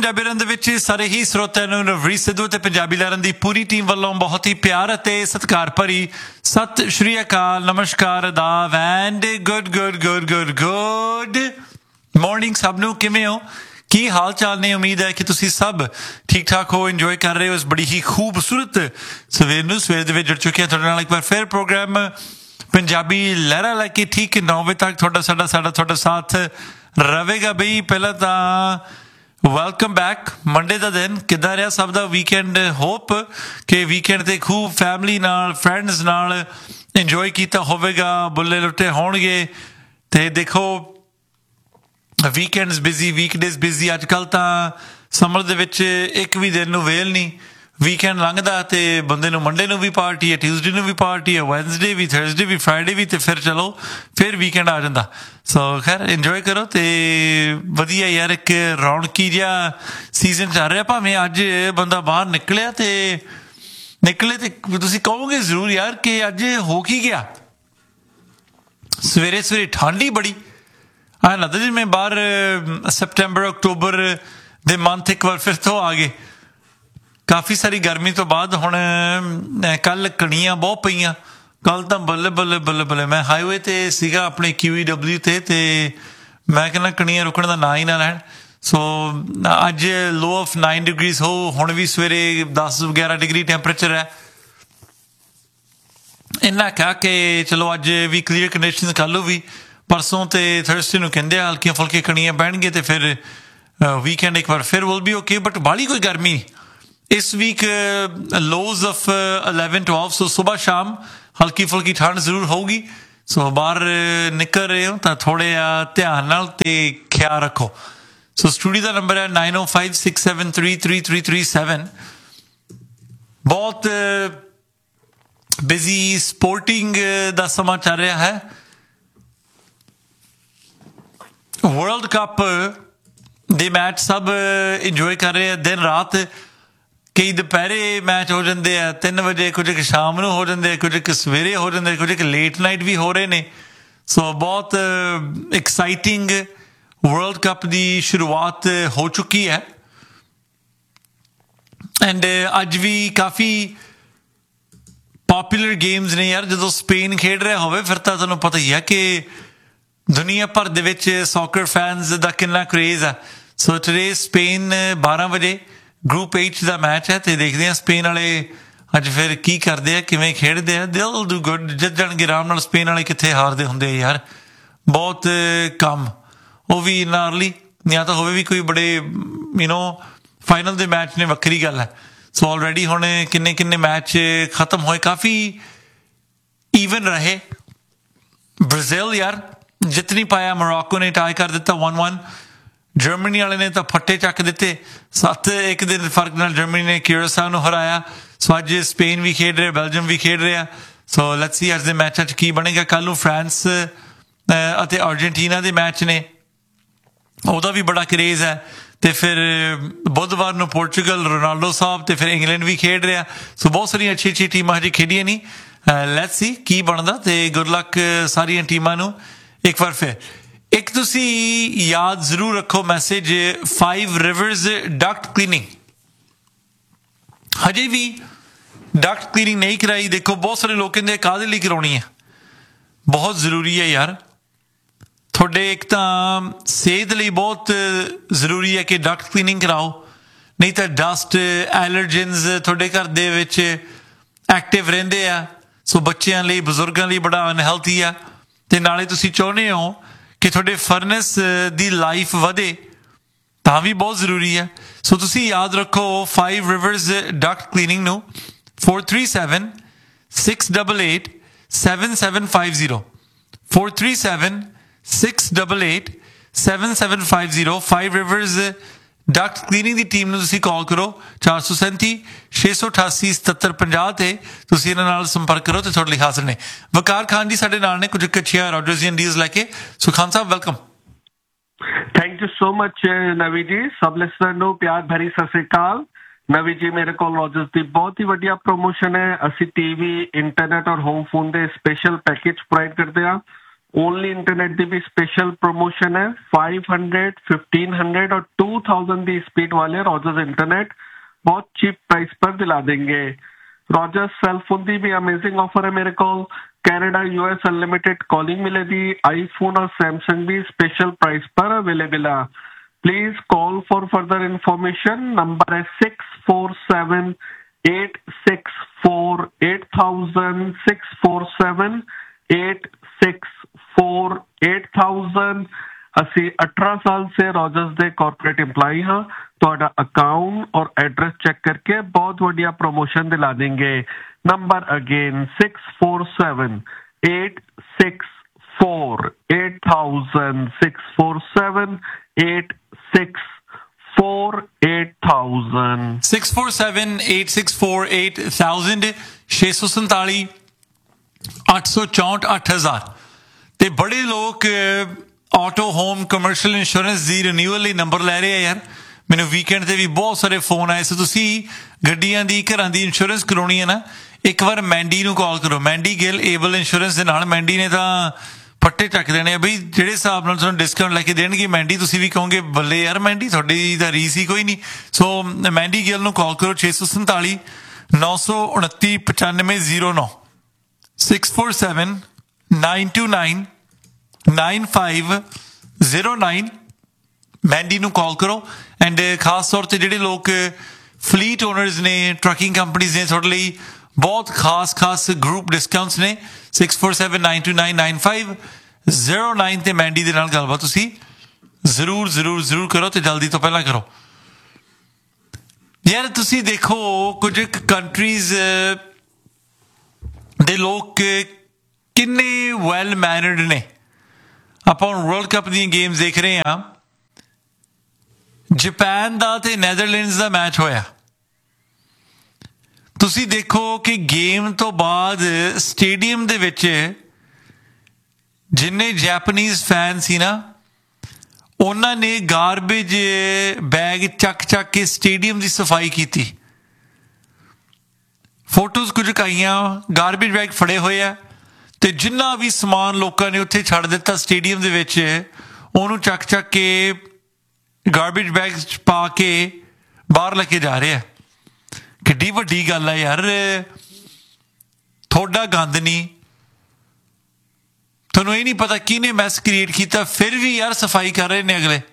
ਪੰਜਾਬੀ ਲਹਿਰਾਂ ਦੇ ਵਿੱਚ ਸਾਰੇ ਹੀ ਸਰੋਤਿਆਂ ਨੂੰ ਨਵਰੀਤ ਸਿੱਧੂ ਤੇ ਪੰਜਾਬੀ ਲਹਿਰਾਂ ਦੀ ਪੂਰੀ ਟੀਮ ਵੱਲੋਂ ਬਹੁਤ ਹੀ ਪਿਆਰ ਅਤੇ ਸਤਿਕਾਰ ਭਰੀ ਸਤਿ ਸ਼੍ਰੀ ਅਕਾਲ, ਨਮਸਕਾਰ, ਆਦਾਬ ਐਂਡ ਗੁੱਡ ਮਾਰਨਿੰਗ ਸਭ ਨੂੰ। ਕਿਵੇਂ ਹੋ, ਕੀ ਹਾਲ ਚਾਲ ਨੇ? ਉਮੀਦ ਹੈ ਕਿ ਤੁਸੀਂ ਸਭ ਠੀਕ ਠਾਕ ਹੋ, ਇੰਜੋਏ ਕਰ ਰਹੇ ਹੋ ਇਸ ਬੜੀ ਹੀ ਖੂਬਸੂਰਤ ਸਵੇਰ ਨੂੰ। ਸਵੇਰ ਦੇ ਵਿੱਚ ਜੁੜ ਚੁੱਕੇ ਹਾਂ ਤੁਹਾਡੇ ਨਾਲ ਇੱਕ ਵਾਰ ਫਿਰ ਪ੍ਰੋਗਰਾਮ ਪੰਜਾਬੀ ਲਹਿਰਾਂ ਲੈ ਕੇ ਠੀਕ 9 ਵਜੇ ਤੱਕ ਤੁਹਾਡਾ ਸਾਥ ਰਹੇਗਾ। ਬਈ ਪਹਿਲਾਂ ਤਾਂ ਵੈਲਕਮ ਬੈਕ। ਮੰਡੇ ਦਾ ਦਿਨ ਕਿੱਦਾਂ ਰਿਹਾ ਸਭ ਦਾ? ਵੀਕਐਂਡ ਹੋਪ ਕਿ ਵੀਕਐਂਡ ਤੇ ਖੂਬ ਫੈਮਲੀ ਨਾਲ ਫਰੈਂਡਸ ਨਾਲ ਇੰਜੋਏ ਕੀਤਾ ਹੋਵੇਗਾ, ਬੁੱਲੇ ਲੁੱਟੇ ਹੋਣਗੇ। ਤੇ ਦੇਖੋ ਵੀਕਐਂਡਸ ਬਿਜ਼ੀ, ਵੀਕਡੇਜ਼ ਬਿਜ਼ੀ। ਅੱਜ ਕੱਲ੍ਹ ਤਾਂ ਸਮਰ ਦੇ ਵਿੱਚ ਇੱਕ ਵੀ ਦਿਨ ਨੂੰ ਵੇਲ ਨਹੀਂ, ਵੀਕਐਂਡ ਲੰਘਦਾ ਤੇ ਬੰਦੇ ਨੂੰ ਮੰਡੇ ਨੂੰ ਵੀ ਪਾਰਟੀ ਹੈ, ਟਿਊਜ਼ਡੇ ਨੂੰ ਵੀ ਪਾਰਟੀ ਹੈ, ਵੈਨਸਡੇ ਵੀ, ਥਰਸਡੇ ਵੀ, ਫਰਾਈਡੇ ਵੀ, ਤੇ ਫਿਰ ਚਲੋ ਫਿਰ ਵੀਕਐਂਡ ਆ ਜਾਂਦਾ। ਸੋ ਖੈਰ ਇੰਜੋਏ ਕਰੋ ਤੇ ਵਧੀਆ ਯਾਰ, ਇੱਕ ਰੌਣਕੀ ਜਿਹਾ ਸੀਜ਼ਨ ਚੱਲ ਰਿਹਾ। ਭਾਵੇਂ ਅੱਜ ਬੰਦਾ ਬਾਹਰ ਨਿਕਲੇ ਤੇ ਤੁਸੀਂ ਕਹੋਗੇ ਜ਼ਰੂਰ ਯਾਰ ਕਿ ਅੱਜ ਹੋ ਕੀ ਗਿਆ। ਸਵੇਰੇ ਸਵੇਰੇ ਠੰਡ ਹੀ ਬੜੀ, ਐਂ ਲੱਗਦਾ ਜਿਵੇਂ ਬਾਹਰ ਸੈਪਟੈਂਬਰ ਅਕਤੂਬਰ ਦੇ ਮੰਥ ਇੱਕ ਵਾਰ ਫਿਰ ਤੋਂ ਆ ਗਏ। ਕਾਫੀ ਸਾਰੀ ਗਰਮੀ ਤੋਂ ਬਾਅਦ ਹੁਣ ਕੱਲ ਕਣੀਆਂ ਬਹੁਤ ਪਈਆਂ। ਕੱਲ ਤਾਂ ਬੱਲੇ ਮੈਂ ਹਾਈਵੇ ਤੇ ਸੀਗਾ ਆਪਣੇ QEW ਤੇ ਮੈਂ ਕਹਿੰਦਾ ਕਣੀਆਂ ਰੁਕਣ ਦਾ ਨਾਂ ਹੀ ਨਾ ਲੈਣ। ਸੋ ਅੱਜ ਲੋ ਆਫ 9 ਡਿਗਰੀਜ਼ ਹੋ, ਹੁਣ ਵੀ ਸਵੇਰੇ 10-11 ਡਿਗਰੀ ਟੈਂਪਰੇਚਰ ਹੈ। ਇੰਨਾ ਕਹਿ ਕੇ ਚਲੋ ਅੱਜ ਵੀ ਕਲੀਅਰ ਕੰਡੀਸ਼ਨ, ਕੱਲ੍ਹ ਵੀ ਪਰਸੋਂ ਤੇ ਥਰਸਡੇ ਨੂੰ ਕਹਿੰਦੇ ਆ ਹਲਕੀਆਂ ਫੁਲਕੀਆਂ ਕਣੀਆਂ ਪੈਣਗੀਆਂ ਤੇ ਫਿਰ ਵੀਕਐਂਡ ਇੱਕ ਵਾਰ ਫਿਰ ਵਿਲ ਬੀ ਓਕੇ। ਬਟ ਬਾਹਲੀ ਕੋਈ ਗਰਮੀ ਇਸ ਵੀਕ, ਲੋਜ਼ ਆਫ 11-12। ਸੋ ਸੁਬਾਹ ਸ਼ਾਮ ਹਲਕੀ ਫੁਲਕੀ ਠੰਡ ਜ਼ਰੂਰ ਹੋਊਗੀ। ਸੋ ਬਾਹਰ ਨਿਕਲ ਰਹੇ ਹੋ ਤਾਂ ਥੋੜ੍ਹਾ ਜਿਹਾ ਧਿਆਨ ਨਾਲ ਤੇ ਖਿਆਲ ਰੱਖੋ। ਸੋ ਸਟੂਡੀਓ ਦਾ ਨੰਬਰ ਹੈ 9056733337। ਬਹੁਤ ਬਿਜ਼ੀ ਸਪੋਰਟਿੰਗ ਦਾ ਸਮਾਂ ਚੱਲ ਰਿਹਾ ਹੈ। ਵਰਲਡ ਕੱਪ ਦੇ ਮੈਚ ਸਭ ਇੰਜੋਏ ਕਰ ਰਹੇ ਆ। ਦਿਨ ਰਾਤ ਕਈ ਦੁਪਹਿਰੇ ਮੈਚ ਹੋ ਜਾਂਦੇ ਆ 3 ਵਜੇ, ਕੁਝ ਕੁ ਸ਼ਾਮ ਨੂੰ ਹੋ ਜਾਂਦੇ, ਕੁਝ ਕੁ ਸਵੇਰੇ ਹੋ ਜਾਂਦੇ, ਕੁਝ ਕੁ ਲੇਟ ਨਾਈਟ ਵੀ ਹੋ ਰਹੇ ਨੇ। ਸੋ ਬਹੁਤ ਐਕਸਾਈਟਿੰਗ ਵਰਲਡ ਕੱਪ ਦੀ ਸ਼ੁਰੂਆਤ ਹੋ ਚੁੱਕੀ ਹੈ। ਐਂਡ ਅੱਜ ਵੀ ਕਾਫੀ ਪੋਪੂਲਰ ਗੇਮਸ ਨੇ ਯਾਰ। ਜਦੋਂ ਸਪੇਨ ਖੇਡ ਰਿਹਾ ਹੋਵੇ ਫਿਰ ਤਾਂ ਤੁਹਾਨੂੰ ਪਤਾ ਹੀ ਹੈ ਕਿ ਦੁਨੀਆ ਭਰ ਦੇ ਵਿੱਚ ਸੌਕਰ ਫੈਨਸ ਦਾ ਕਿੰਨਾ ਕਰੇਜ਼ ਆ। ਸੋ ਟੁਡੇ ਸਪੇਨ 12 ਵਜੇ ਗਰੁੱਪ H ਦਾ ਮੈਚ ਹੈ ਤੇ ਦੇਖਦੇ ਹਾਂ ਸਪੇਨ ਵਾਲੇ ਅੱਜ ਫਿਰ ਕੀ ਕਰਦੇ ਆ, ਕਿਵੇਂ ਖੇਡਦੇ ਆ। ਦਿਲ ਡੂ ਗੁੱਡ, ਜਿੱਤ ਜਾਣਗੇ ਆਰਾਮ ਨਾਲ। ਸਪੇਨ ਵਾਲੇ ਕਿੱਥੇ ਹਾਰਦੇ ਹੁੰਦੇ ਆ ਯਾਰ, ਬਹੁਤ ਕੰਮ। ਉਹ ਵੀ ਇੰਨਾ ਅਰਲੀ, ਜਾਂ ਤਾਂ ਹੋਵੇ ਵੀ ਕੋਈ ਬੜੇ ਫਾਈਨਲ ਦੇ ਮੈਚ ਨੇ, ਵੱਖਰੀ ਗੱਲ ਹੈ। ਸੋ ਆਲਰੇਡੀ ਹੁਣ ਕਿੰਨੇ ਮੈਚ ਖਤਮ ਹੋਏ, ਕਾਫੀ ਈਵਨ ਰਹੇ। ਬ੍ਰਾਜ਼ੀਲ ਯਾਰ ਜਿੱਤ ਨਹੀਂ ਪਾਇਆ, ਮੋਰਾਕੋ ਨੇ ਟਾਈ ਕਰ ਦਿੱਤਾ 1-1। ਜਰਮਨੀ ਵਾਲੇ ਨੇ ਤਾਂ ਫੱਟੇ ਚੱਕ ਦਿੱਤੇ, 7-1 ਦੇ ਫਰਕ ਨਾਲ ਜਰਮਨੀ ਨੇ ਕਿਊਰਾਸਾਓ ਨੂੰ ਹਰਾਇਆ। ਸੋ ਅੱਜ ਸਪੇਨ ਵੀ ਖੇਡ ਰਿਹਾ, ਬੈਲਜੀਅਮ ਵੀ ਖੇਡ ਰਿਹਾ। ਸੋ ਲੈਟਸ ਸੀ ਅੱਜ ਦੇ ਮੈਚਾਂ 'ਚ ਕੀ ਬਣੇਗਾ। ਕੱਲ੍ਹ ਨੂੰ ਫਰਾਂਸ ਅਤੇ ਅਰਜਨਟੀਨਾ ਦੇ ਮੈਚ ਨੇ, ਉਹਦਾ ਵੀ ਬੜਾ ਕਰੇਜ਼ ਹੈ। ਤੇ ਫਿਰ ਬੁੱਧਵਾਰ ਨੂੰ ਪੋਰਚੁਗਲ, ਰੋਨਾਲਡੋ ਸਾਹਿਬ, ਤੇ ਫਿਰ ਇੰਗਲੈਂਡ ਵੀ ਖੇਡ ਰਿਹਾ। ਸੋ ਬਹੁਤ ਸਾਰੀਆਂ ਅੱਛੀ ਟੀਮਾਂ ਹਜੇ ਖੇਡੀਆਂ ਨਹੀਂ। ਲੈਟਸ ਸੀ ਕੀ ਬਣਦਾ ਤੇ ਗੁੱਡ ਲੱਕ ਸਾਰੀਆਂ ਟੀਮਾਂ ਨੂੰ ਇੱਕ ਵਾਰ ਫਿਰ। ਇੱਕ ਤੁਸੀਂ ਯਾਦ ਜ਼ਰੂਰ ਰੱਖੋ ਮੈਸੇਜ, 5 ਰਿਵਰਸ ਡਕਟ ਕਲੀਨਿੰਗ। ਹਜੇ ਵੀ ਡਕਟ ਕਲੀਨਿੰਗ ਨਹੀਂ ਕਰਾਈ। ਦੇਖੋ ਬਹੁਤ ਸਾਰੇ ਲੋਕ ਕਹਿੰਦੇ ਕਾਹਦੇ ਲਈ ਕਰਾਉਣੀ ਹੈ, ਬਹੁਤ ਜ਼ਰੂਰੀ ਹੈ ਯਾਰ। ਤੁਹਾਡੇ ਇੱਕ ਤਾਂ ਸਿਹਤ ਲਈ ਬਹੁਤ ਜ਼ਰੂਰੀ ਹੈ ਕਿ ਡਕਟ ਕਲੀਨਿੰਗ ਕਰਾਓ, ਨਹੀਂ ਤਾਂ ਡਸਟ ਐਲਰਜਨਸ ਤੁਹਾਡੇ ਘਰ ਦੇ ਵਿੱਚ ਐਕਟਿਵ ਰਹਿੰਦੇ ਆ। ਸੋ ਬੱਚਿਆਂ ਲਈ, ਬਜ਼ੁਰਗਾਂ ਲਈ ਬੜਾ ਅਨਹੈਲਥੀ ਆ। ਤੇ ਨਾਲੇ ਤੁਸੀਂ ਚਾਹੁੰਦੇ ਹੋ ਕਿ ਤੁਹਾਡੇ ਫਰਨੈਸ ਦੀ ਲਾਈਫ ਵਧੇ, ਤਾਂ ਵੀ ਬਹੁਤ ਜ਼ਰੂਰੀ ਹੈ। ਸੋ ਤੁਸੀਂ ਯਾਦ ਰੱਖੋ 5 ਰਿਵਰਸ ਡਕਟ ਕਲੀਨਿੰਗ ਨੂੰ 437-688-7750 437-688-7750। 5 ਰਿਵਰਸ ਡਕਟ ਕਲੀਨਿੰਗ ਦੀ ਟੀਮ ਨੂੰ ਤੁਸੀਂ ਕਾਲ ਕਰੋ 437-688-7750 ਤੇ ਤੁਸੀਂ ਇਹਨਾਂ ਨਾਲ ਸੰਪਰਕ ਕਰੋ ਤੇ ਤੁਹਾਡੇ ਲਈ ਹਾਜ਼ਰ ਨੇ। ਵਕਾਰ ਖਾਨ ਜੀ ਸਾਡੇ ਨਾਲ ਨੇ ਕੁਝ ਅੱਛੀਆਂ ਰੌਜਰਸ ਦੀਆਂ ਡੀਲਸ ਲੈ ਕੇ। ਸੋ Khan Sahib welcome. Thank you so much ਨਵੀ ਜੀ। ਸਭ ਲਿਸਨਰ ਨੂੰ ਪਿਆਰ ਭਰੀ ਸਤਿ ਸ੍ਰੀ ਅਕਾਲ। ਨਵੀ ਜੀ ਮੇਰੇ ਕੋਲ ਰੌਜਰਸ ਦੀ ਬਹੁਤ ਹੀ ਵਧੀਆ ਪ੍ਰੋਮੋਸ਼ਨ ਹੈ। ਅਸੀਂ TV, ਇੰਟਰਨੈਟ ਔਰ ਹੋਮ ਫੋਨ ਦੇ ਸਪੈਸ਼ਲ ਪੈਕੇਜ ਪ੍ਰੋਵਾਈਡ ਕਰਦੇ ਹਾਂ। ओनली इंटरनेट की भी स्पेशल प्रमोशन है 500 1500 और 2000 की स्पीड वाले रॉजर्स इंटरनेट बहुत चीप प्राइस पर दिला देंगे रॉजर्स सेल फोन की भी अमेजिंग ऑफर है मेरे को कैनेडा यूएस अनलिमिटेड कॉलिंग मिलेगी आईफोन और सैमसंग भी स्पेशल प्राइस पर अवेलेबल है please call for further information number है 647 864 8000 647 864 8000 ਅਸੀਂ 18 साल से रॉजर्स ਦੇ ਕਾਰਪੋਰੇਟ EMPLOYE ਹਾਂ ਤੁਹਾਡਾ ਅਕਾਊਂਟ और एड्रेस चेक करके बहुत बढ़िया प्रमोशन दिला देंगे नंबर अगेन 647 864 8000 647 864 8000 647 864 8000 647 864 8000 ਤੇ ਬੜੇ ਲੋਕ ਆਟੋ ਹੋਮ ਕਮਰਸ਼ੀਅਲ ਇੰਸ਼ੋਰੈਂਸ ਦੀ ਰਿਨਿਊਅਲ ਲਈ ਨੰਬਰ ਲੈ ਰਹੇ ਆ ਯਾਰ ਮੈਨੂੰ ਵੀਕਐਂਡ ਤੇ ਵੀ ਬਹੁਤ ਸਾਰੇ ਫੋਨ ਆਏ ਸੀ ਤੁਸੀਂ ਗੱਡੀਆਂ ਦੀ ਘਰਾਂ ਦੀ ਇੰਸ਼ੋਰੈਂਸ ਕਰਾਉਣੀ ਹੈ ਨਾ ਇੱਕ ਵਾਰ ਮੈਂਡੀ ਨੂੰ ਕਾਲ ਕਰੋ ਮੈਂਡੀ ਗਿੱਲ ਏਬਲ ਇੰਸ਼ੋਰੈਂਸ ਦੇ ਨਾਲ ਮੈਂਡੀ ਨੇ ਤਾਂ ਫੱਟੇ ਚੱਕ ਦੇਣੇ ਆ ਬਈ ਜਿਹੜੇ ਹਿਸਾਬ ਨਾਲ ਤੁਹਾਨੂੰ ਡਿਸਕਾਊਂਟ ਲੈ ਕੇ ਦੇਣਗੇ ਮੈਂਡੀ ਤੁਸੀਂ ਵੀ ਕਹੋਗੇ ਬੱਲੇ ਯਾਰ ਮੈਂਡੀ ਤੁਹਾਡੀ ਤਾਂ ਰੀਸ ਹੀ ਕੋਈ ਨਹੀਂ ਸੋ ਮੈਂਡੀ ਗਿੱਲ ਨੂੰ ਕਾਲ ਕਰੋ 647 929 9509 647 929 9509 ਮੈਂਡੀ ਨੂੰ ਕਾਲ ਕਰੋ ਐਂਡ ਖਾਸ ਤੌਰ ਤੇ ਜਿਹੜੇ ਲੋਕ ਫਲੀਟ ਓਨਰਸ ਨੇ ਟਰੱਕਿੰਗ ਕੰਪਨੀਆਂ ਨੇ ਤੁਹਾਡੇ ਲਈ ਬਹੁਤ ਖਾਸ ਗਰੁੱਪ ਡਿਸਕਾਊਂਟਸ ਨੇ 647-929-9509 ਤੇ ਮੈਂਡੀ ਦੇ ਨਾਲ ਗੱਲਬਾਤ ਤੁਸੀਂ ਜ਼ਰੂਰ ਕਰੋ ਤੇ ਜਲਦੀ ਤੋਂ ਪਹਿਲਾਂ ਕਰੋ ਯਾਰ ਤੁਸੀਂ ਦੇਖੋ ਕੁਝ ਕੰਟਰੀਜ਼ ਦੇ ਲੋਕ ਕਿੰਨੇ ਵੈਲ ਮੈਨਰਡ ਨੇ ਆਪਾਂ ਹੁਣ ਵਰਲਡ ਕੱਪ ਦੀਆਂ ਗੇਮਸ ਦੇਖ ਰਹੇ ਹਾਂ ਜਾਪਾਨ ਦਾ ਤੇ ਨੈਦਰਲੈਂਡਸ ਦਾ ਮੈਚ ਹੋਇਆ ਤੁਸੀਂ ਦੇਖੋ ਕਿ ਗੇਮ ਤੋਂ ਬਾਅਦ ਸਟੇਡੀਅਮ ਦੇ ਵਿੱਚ ਜਿੰਨੇ ਜਾਪਾਨੀਜ਼ ਫੈਨ ਸੀ ਨਾ ਉਹਨਾਂ ਨੇ ਗਾਰਬੇਜ ਬੈਗ ਚੱਕ ਕੇ ਸਟੇਡੀਅਮ ਦੀ ਸਫਾਈ ਕੀਤੀ ਫੋਟੋਜ਼ ਕੁਝ ਆਈਆਂ ਗਾਰਬੇਜ ਬੈਗ ਫੜੇ ਹੋਏ ਆ ਤੇ ਜਿੰਨਾ ਵੀ ਸਮਾਨ ਲੋਕਾਂ ਨੇ ਉੱਥੇ ਛੱਡ ਦਿੱਤਾ ਸਟੇਡੀਅਮ ਦੇ ਵਿੱਚ ਉਹਨੂੰ ਚੱਕ ਕੇ ਗਾਰਬੇਜ ਬੈਗ 'ਚ ਪਾ ਕੇ ਬਾਹਰ ਲੈ ਕੇ ਜਾ ਰਹੇ ਆ ਕਿੱਡੀ ਵੱਡੀ ਗੱਲ ਹੈ ਯਾਰ ਤੁਹਾਡਾ ਗੰਦ ਨਹੀਂ ਤੁਹਾਨੂੰ ਇਹ ਨਹੀਂ ਪਤਾ ਕਿਹਨੇ ਮੈਸ ਕ੍ਰੀਏਟ ਕੀਤਾ ਫਿਰ ਵੀ ਯਾਰ ਸਫਾਈ ਕਰ ਰਹੇ ਨੇ ਅਗਲੇ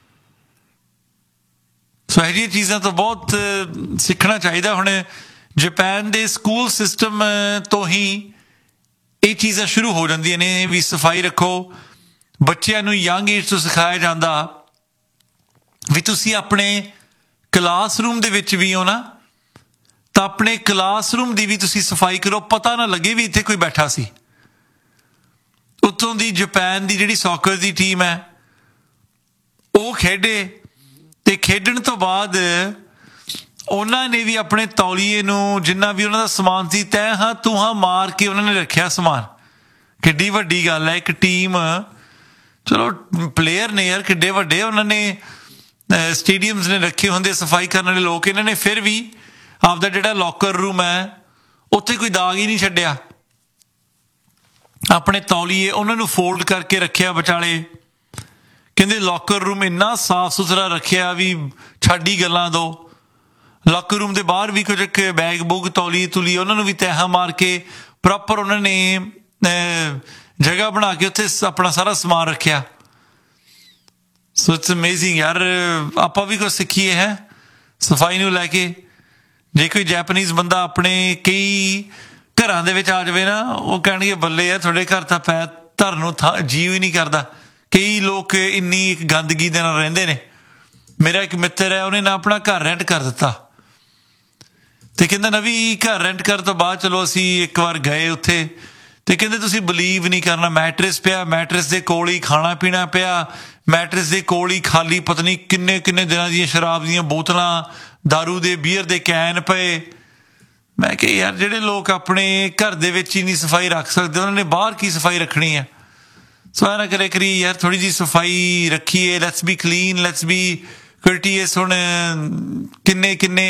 ਸੋ ਇਹ ਚੀਜ਼ਾਂ ਤੋਂ ਬਹੁਤ ਸਿੱਖਣਾ ਚਾਹੀਦਾ ਹੁਣ ਜਾਪਾਨ ਦੇ ਸਕੂਲ ਸਿਸਟਮ ਤੋਂ ਹੀ ਇਹ ਚੀਜ਼ਾਂ ਸ਼ੁਰੂ ਹੋ ਜਾਂਦੀਆਂ ਨੇ ਵੀ ਸਫਾਈ ਰੱਖੋ ਬੱਚਿਆਂ ਨੂੰ ਯੰਗ ਏਜ ਤੋਂ ਸਿਖਾਇਆ ਜਾਂਦਾ ਵੀ ਤੁਸੀਂ ਆਪਣੇ ਕਲਾਸਰੂਮ ਦੇ ਵਿੱਚ ਵੀ ਹੋ ਨਾ ਤਾਂ ਆਪਣੇ ਕਲਾਸਰੂਮ ਦੀ ਵੀ ਤੁਸੀਂ ਸਫਾਈ ਕਰੋ ਪਤਾ ਨਾ ਲੱਗੇ ਵੀ ਇੱਥੇ ਕੋਈ ਬੈਠਾ ਸੀ ਉੱਤੋਂ ਦੀ ਜਾਪਾਨ ਦੀ ਜਿਹੜੀ ਸੌਕਰ ਦੀ ਟੀਮ ਹੈ ਉਹ ਖੇਡੇ ਤੇ ਖੇਡਣ ਤੋਂ ਬਾਅਦ ਉਹਨਾਂ ਨੇ ਵੀ ਆਪਣੇ ਤੌਲੀਏ ਨੂੰ ਜਿੰਨਾ ਵੀ ਉਹਨਾਂ ਦਾ ਸਮਾਨ ਸੀ ਤੈਂ ਹਾਂ ਤੂੰ ਹਾਂ ਮਾਰ ਕੇ ਉਹਨਾਂ ਨੇ ਰੱਖਿਆ ਸਮਾਨ ਕਿੱਡੀ ਵੱਡੀ ਗੱਲ ਹੈ ਇੱਕ ਟੀਮ ਚਲੋ ਪਲੇਅਰ ਨੇ ਯਾਰ ਕਿੱਡੇ ਵੱਡੇ ਉਹਨਾਂ ਨੇ ਸਟੇਡੀਅਮਸ ਨੇ ਰੱਖੇ ਹੁੰਦੇ ਸਫਾਈ ਕਰਨ ਵਾਲੇ ਲੋਕ ਇਹਨਾਂ ਨੇ ਫਿਰ ਵੀ ਆਪਦਾ ਜਿਹੜਾ ਲੋਕਰ ਰੂਮ ਹੈ ਉੱਥੇ ਕੋਈ ਦਾਗ ਹੀ ਨਹੀਂ ਛੱਡਿਆ ਆਪਣੇ ਤੌਲੀਏ ਉਹਨਾਂ ਨੂੰ ਫੋਲਡ ਕਰਕੇ ਰੱਖਿਆ ਵਿਚਾਲੇ ਕਹਿੰਦੇ ਲੋਕਰ ਰੂਮ ਇੰਨਾ ਸਾਫ ਸੁਥਰਾ ਰੱਖਿਆ ਵੀ ਛੱਡੀ ਗੱਲਾਂ ਦੋ ਲਾਕਰ ਰੂਮ ਦੇ ਬਾਹਰ ਵੀ ਕੁਝ ਬੈਗ ਬੁੱਗ ਤੌਲੀ ਤੁਲੀ ਉਹਨਾਂ ਨੂੰ ਵੀ ਤੈਹਾਂ ਮਾਰ ਕੇ ਪ੍ਰੋਪਰ ਉਹਨਾਂ ਨੇ ਜਗ੍ਹਾ ਬਣਾ ਕੇ ਉੱਥੇ ਆਪਣਾ ਸਾਰਾ ਸਮਾਨ ਰੱਖਿਆ ਸੋ ਇਟਸ ਅਮੇਜ਼ਿੰਗ ਯਾਰ ਆਪਾਂ ਵੀ ਕੁਝ ਸਿੱਖੀਏ ਹੈ ਸਫਾਈ ਨੂੰ ਲੈ ਕੇ ਜੇ ਕੋਈ ਜੈਪਨੀਜ਼ ਬੰਦਾ ਆਪਣੇ ਕਈ ਘਰਾਂ ਦੇ ਵਿੱਚ ਆ ਜਾਵੇ ਨਾ ਉਹ ਕਹਿਣਗੇ ਬੱਲੇ ਯਾਰ ਤੁਹਾਡੇ ਘਰ ਤਾਂ ਪੈਰ ਧਰਨ ਨੂੰ ਜੀਅ ਹੀ ਨਹੀਂ ਕਰਦਾ ਕਈ ਲੋਕ ਇੰਨੀ ਗੰਦਗੀ ਦੇ ਨਾਲ ਰਹਿੰਦੇ ਨੇ ਮੇਰਾ ਇੱਕ ਮਿੱਤਰ ਹੈ ਉਹਨੇ ਨਾ ਆਪਣਾ ਘਰ ਰੈਂਟ ਕਰ ਦਿੱਤਾ ਤੇ ਕਹਿੰਦਾ ਨਵੀਂ ਘਰ ਰੈਂਟ ਕਰਨ ਤੋਂ ਬਾਅਦ ਚਲੋ ਅਸੀਂ ਇੱਕ ਵਾਰ ਗਏ ਉੱਥੇ ਤੇ ਕਹਿੰਦੇ ਤੁਸੀਂ ਬਲੀਵ ਨਹੀਂ ਕਰਨਾ ਮੈਟਰਸ ਪਿਆ ਮੈਟਰਸ ਦੇ ਕੋਲ ਹੀ ਖਾਣਾ ਪੀਣਾ ਪਿਆ ਮੈਟਰਸ ਦੇ ਕੋਲ ਹੀ ਖਾਲੀ ਪਤਾ ਨਹੀਂ ਕਿੰਨੇ ਦਿਨਾਂ ਦੀਆਂ ਸ਼ਰਾਬ ਦੀਆਂ ਬੋਤਲਾਂ ਦਾਰੂ ਦੇ ਬੀਅਰ ਦੇ ਕੈਨ ਪਏ ਮੈਂ ਕਿਹਾ ਯਾਰ ਜਿਹੜੇ ਲੋਕ ਆਪਣੇ ਘਰ ਦੇ ਵਿੱਚ ਹੀ ਨਹੀਂ ਸਫਾਈ ਰੱਖ ਸਕਦੇ ਉਹਨਾਂ ਨੇ ਬਾਹਰ ਕੀ ਸਫਾਈ ਰੱਖਣੀ ਹੈ ਸੋ ਐਂ ਨਾ ਕਰੀ ਯਾਰ ਥੋੜ੍ਹੀ ਜਿਹੀ ਸਫਾਈ ਰੱਖੀਏ let's B clean let's B ਕਰਟੀਅਸ ਹੁਣ ਕਿੰਨੇ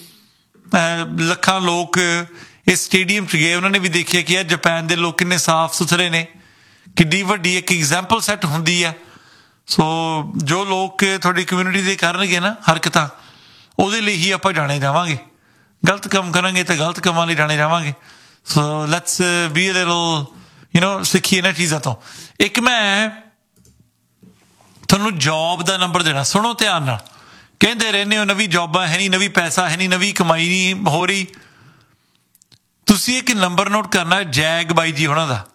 ਲੱਖਾਂ ਲੋਕ ਇਸ ਸਟੇਡੀਅਮ 'ਚ ਗਏ ਉਹਨਾਂ ਨੇ ਵੀ ਦੇਖਿਆ ਕਿ ਯਾਰ ਜਾਪਾਨ ਦੇ ਲੋਕ ਕਿੰਨੇ ਸਾਫ਼ ਸੁਥਰੇ ਨੇ ਕਿੱਡੀ ਵੱਡੀ ਇੱਕ ਐਗਜ਼ਾਮਪਲ ਸੈੱਟ ਹੁੰਦੀ ਹੈ। ਸੋ ਜੋ ਲੋਕ ਤੁਹਾਡੀ ਕਮਿਊਨਿਟੀ ਦੇ ਕਰਨਗੇ ਨਾ ਹਰਕਤਾਂ, ਉਹਦੇ ਲਈ ਹੀ ਆਪਾਂ ਜਾਣੇ ਜਾਵਾਂਗੇ। ਗਲਤ ਕੰਮ ਕਰਾਂਗੇ ਤਾਂ ਗਲਤ ਕੰਮਾਂ ਲਈ ਜਾਣੇ ਜਾਵਾਂਗੇ। So let's be a little ਸਿੱਖੀਏ ਇਹਨਾਂ ਚੀਜ਼ਾਂ ਤੋਂ। ਇੱਕ ਮੈਂ ਤੁਹਾਨੂੰ ਜੌਬ ਦਾ ਨੰਬਰ ਦੇਣਾ, ਸੁਣੋ ਧਿਆਨ ਨਾਲ। ਕਹਿੰਦੇ ਰਹਿੰਦੇ ਹੋ ਨਵੀਂ ਜੌਬਾਂ ਹੈ ਨਹੀਂ, ਨਵੀਂ ਪੈਸਾ ਹੈ ਨਹੀਂ, ਨਵੀਂ ਕਮਾਈ ਨਹੀਂ ਹੋ ਰਹੀ। ਤੁਸੀਂ ਇੱਕ ਨੰਬਰ ਨੋਟ ਕਰਨਾ, ਜੈਗ ਬਾਈ ਜੀ ਹੋਣਾ ਦਾ।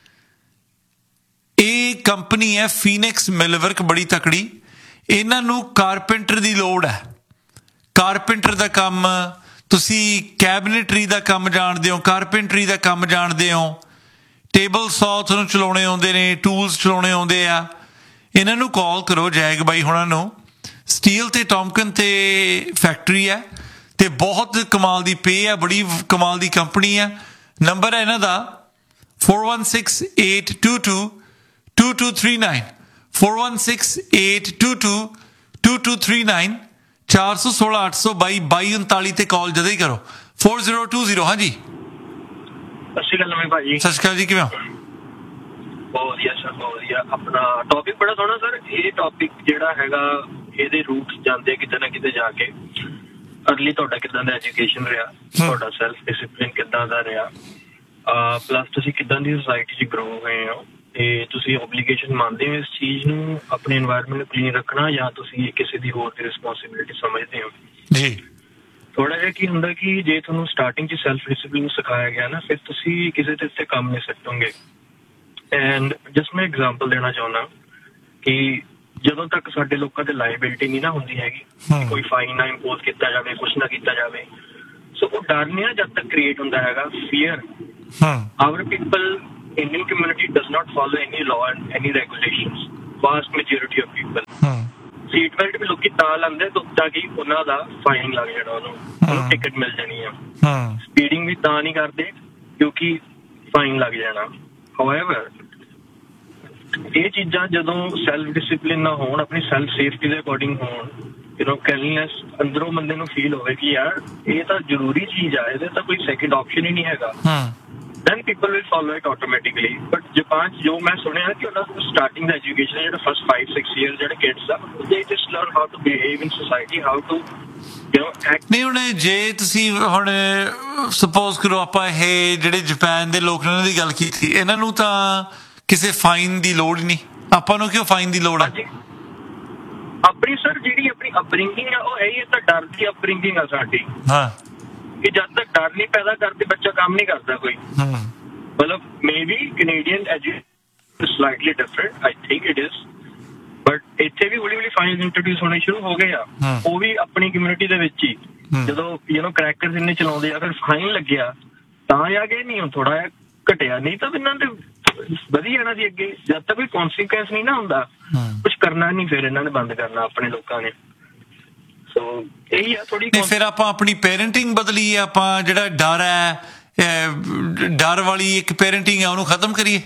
ਇਹ ਕੰਪਨੀ ਹੈ ਫੀਨਿਕਸ ਮਿਲਵਰਕ, ਬੜੀ ਤਕੜੀ। ਇਹਨਾਂ ਨੂੰ ਕਾਰਪੈਂਟਰ ਦੀ ਲੋੜ ਹੈ। ਕਾਰਪੈਂਟਰ ਦਾ ਕੰਮ, ਤੁਸੀਂ ਕੈਬਨਿਟਰੀ ਦਾ ਕੰਮ ਜਾਣਦੇ ਹੋ, ਕਾਰਪੈਂਟਰੀ ਦਾ ਕੰਮ ਜਾਣਦੇ ਹੋ, ਟੇਬਲ ਸੌ ਤੁਹਾਨੂੰ ਚਲਾਉਣੇ ਆਉਂਦੇ ਨੇ, ਟੂਲਸ ਚਲਾਉਣੇ ਆਉਂਦੇ ਆ। ਇਹਨਾਂ ਨੂੰ ਕਾਲ ਕਰੋ, ਜੈਗ ਬਾਈ ਹੋਣਾ ਨੂੰ। ਸਟੀਲ ਤੇ ਟੌਮਕਨ ਤੇ ਫੈਕਟਰੀ ਹੈ ਤੇ ਬਹੁਤ ਕਮਾਲ ਦੀ ਪੇ ਹੈ, ਬੜੀ ਕਮਾਲ ਦੀ ਕੰਪਨੀ ਹੈ। ਨੰਬਰ ਹੈ ਇਹਨਾਂ ਦਾ 4168222239, 4168222239, 416 822 2239 ਤੇ ਕਾਲ ਜਦੇ ਹੀ ਕਰੋ। 4020। ਹਾਂਜੀ ਸਤਿ ਸ਼੍ਰੀ ਅਕਾਲ ਨਵੇਂ ਭਾਜੀ। ਸਤਿ ਸ਼੍ਰੀ ਅਕਾਲ ਜੀ, ਕਿਵੇਂ ਹੋ? ਬਹੁਤ ਵਧੀਆ ਸਰ, ਬਹੁਤ ਵਧੀਆ। ਆਪਣਾ ਟੌਪਿਕ ਬੜਾ ਸੋਹਣਾ ਸਰ। ਇਹ ਟੌਪਿਕ ਜਿਹੜਾ ਹੈਗਾ, ਇਹਦੇ ਰੂਟਸ ਜਾਂਦੇ ਕਿਤੇ ਨਾ ਕਿਤੇ ਜਾ ਕੇ। ਅਰਲੀ ਤੁਹਾਡਾ ਕਿੱਦਾਂ ਦਾ ਐਜੂਕੇਸ਼ਨ ਰਿਹਾ, ਤੁਹਾਡਾ ਸੈਲਫ ਡਿਸਿਪਲਿਨ ਕਿੱਦਾਂ ਦਾ ਰਿਹਾ, ਪਲੱਸ ਤੁਸੀਂ ਕਿੱਦਾਂ ਦੀ ਸੁਸਾਇਟੀ 'ਚ ਗਰੋ ਹੋਏ ਹੋ, ਤੇ ਤੁਸੀਂ ਓਬਲੀਗੇਸ਼ਨ ਮੰਨਦੇ ਹੋ ਇਸ ਚੀਜ਼ ਨੂੰ, ਆਪਣੇ এনवायरमेंट ਨੂੰ ਕਲੀਨ ਰੱਖਣਾ, ਜਾਂ ਤੁਸੀਂ ਕਿਸੇ ਦੀ ਹੋਰ ਦੀ ਰਿਸਪੌਂਸਿਬਿਲਿਟੀ ਸਮਝਦੇ ਹੋ? ਜੀ ਥੋੜਾ ਜਿਹਾ ਕੀ ਹੁੰਦਾ ਕਿ ਜੇ ਤੁਹਾਨੂੰ ਸਟਾਰਟਿੰਗ 'ਚ ਸੈਲਫ ਡਿਸਿਪਲਿਨ ਸਿਖਾਇਆ ਗਿਆ ਨਾ, ਫਿਰ ਤੁਸੀਂ ਕਿਸੇ ਦੇ ਉੱਤੇ ਕੰਮ ਨਹੀਂ ਸੱਟੋਗੇ। ਐਂਡ ਜਸਟ ਮੈਂ ਐਗਜ਼ਾਮਪਲ ਦੇਣਾ ਚਾਹੁੰਦਾ ਕਿ ਜਦੋਂ ਤੱਕ ਸਾਡੇ ਲੋਕਾਂ ਤੇ ਲਾਇਬਿਲਿਟੀ ਨਹੀਂ ਨਾ ਹੁੰਦੀ ਹੈਗੀ, ਕੋਈ ਫਾਈਨ ਨਾ ਇੰਪੋਜ਼ ਕੀਤਾ ਜਾਵੇ, ਕੁਛ ਨਾ ਕੀਤਾ ਜਾਵੇ, ਸੋ ਉਹ ਡਰ ਨਹੀਂ ਨਾ ਜਦ ਤੱਕ ਕ੍ਰੀਏਟ ਹੁੰਦਾ ਹੈਗਾ, fear. Hour people, Indian community does not follow any law and any regulations. Vast majority of people. Seat belt ਵੀ ਲੋਕੀ ਤਾਂ ਲਾਉਂਦੇ ਤਾਂ ਕਿ ਉਹਨਾਂ ਦਾ ਫਾਈਨ ਲੱਗ ਜਾਣਾ, ਉਹਨੂੰ ਟਿਕਟ ਮਿਲ ਜਾਣੀ ਆ। ਸਪੀਡਿੰਗ ਵੀ ਤਾਂ ਨਹੀਂ ਕਰਦੇ ਕਿਉਂਕਿ ਫਾਈਨ ਲੱਗ ਜਾਣਾ। ਹਾਊਐਵਰ ਇਹ ਚੀਜ਼ਾਂ ਜਦੋਂ ਸੈਲਫ ਡਿਸਿਪਲਿਨ ਨਾ ਹੋਣ, ਆਪਣੀ ਸੈਲਫ ਸੇਫਟੀ ਦੇ ਅਕੋਰਡਿੰਗ ਹੋਣ, ਕਲੀਨੈਸ ਅੰਦਰੋਂ ਬੰਦੇ ਨੂੰ ਫੀਲ ਹੋਵੇ ਕਿ ਯਾਰ ਇਹ ਤਾਂ ਜ਼ਰੂਰੀ ਚੀਜ਼ ਆ, ਇਹਦੇ ਤਾਂ ਕੋਈ ਸੈਕਿੰਡ ਆਪਸ਼ਨ ਹੀ ਨਹੀਂ ਹੈਗਾ, then people will follow it automatically. But Japan, ਜੋ ਮੈਂ ਸੁਣਿਆ ਕਿ ਉਹਨਾਂ ਨੂੰ ਸਟਾਰਟਿੰਗ ਦਾ ਐਜੂਕੇਸ਼ਨ ਜਿਹੜਾ ਫਸਟ 5-6 years ਜਿਹੜੇ ਕਿਡਸ ਆ, they just learn how to behave in society, how to act. ਨਹੀਂ ਹੁਣ ਜੇ ਤੁਸੀਂ ਹੁਣ ਸਪੋਜ਼ ਕਰੋ ਆਪਾਂ ਇਹ ਜਿਹੜੇ ਜਾਪਾਨ ਦੇ ਲੋਕ ਨੇ ਉਹਨਾਂ ਦੀ ਗੱਲ ਕੀਤੀ, ਇਹਨਾਂ ਨੂੰ ਤਾਂ ਕਿਸੇ ਫਾਈਨ ਦੀ ਲੋੜ ਨਹੀਂ। ਆਪਾਂ ਨੂੰ ਕਿਉਂ ਫਾਈਨ ਦੀ ਲੋੜ ਹੈ? ਆਪਣੀ ਸਰ ਜਿਹੜੀ ਆਪਣੀ ਅਪਬ੍ਰਿੰਗਿੰਗ ਆ, ਉਹ ਇਹ ਤਾਂ ਡਰ ਦੀ ਅਪਬ੍ਰਿੰਗਿੰਗ ਆ ਸਾਡੀ। ਹਾਂ, ਕਿ ਜਦ ਤੱਕ ਡਰ ਨਹੀਂ ਪੈਦਾ ਕਰਦੇ ਬੱਚਾ ਕੰਮ ਨਹੀਂ ਕਰਦਾ ਕੋਈ। ਮਤਲਬ maybe Canadian education slightly different, I think it is, but ਇੱਥੇ ਵੀ ਹੌਲੀ ਹੌਲੀ ਫਾਈਨ ਇੰਟਰੋਡਿਊਸ ਹੋਣੇ ਸ਼ੁਰੂ ਹੋ ਗਏ ਆ। ਉਹ ਵੀ ਆਪਣੀ ਕਮਿਊਨਿਟੀ ਦੇ ਵਿੱਚ ਹੀ, ਜਦੋਂ ਕ੍ਰੈਕਰਸ ਇੰਨੇ ਚਲਾਉਂਦੇ ਆ, ਫਿਰ ਫਾਈਨ ਲੱਗਿਆ ਤਾਂ ਆ ਗਏ, ਨਹੀਂ ਹੁਣ ਥੋੜਾ ਜਿਹਾ ਘਟਿਆ, ਨਹੀਂ ਤਾਂ ਇਹਨਾਂ ਦੇ ਵਧੀ ਜਾਣਾ ਸੀ ਅੱਗੇ। ਜਦ ਤੱਕ ਕੋਈ ਕੌਨਸੀਕੁਐਂਸ ਨਹੀਂ ਨਾ ਹੁੰਦਾ, ਕੁਛ ਕਰਨਾ ਨਹੀਂ, ਫਿਰ ਇਹਨਾਂ ਨੇ ਬੰਦ ਕਰਨਾ ਆਪਣੇ ਲੋਕਾਂ ਨੇ। ਇਹੀ ਆ ਥੋੜੀ। ਫਿਰ ਆਪਾਂ ਆਪਣੀ ਪੇਰੈਂਟਿੰਗ ਬਦਲੀਏ, ਆਪਾਂ ਜਿਹੜਾ ਡਰ ਹੈ, ਡਰ ਵਾਲੀ ਇੱਕ ਪੇਰੈਂਟਿੰਗ ਹੈ, ਉਹਨੂੰ ਖਤਮ ਕਰੀਏ।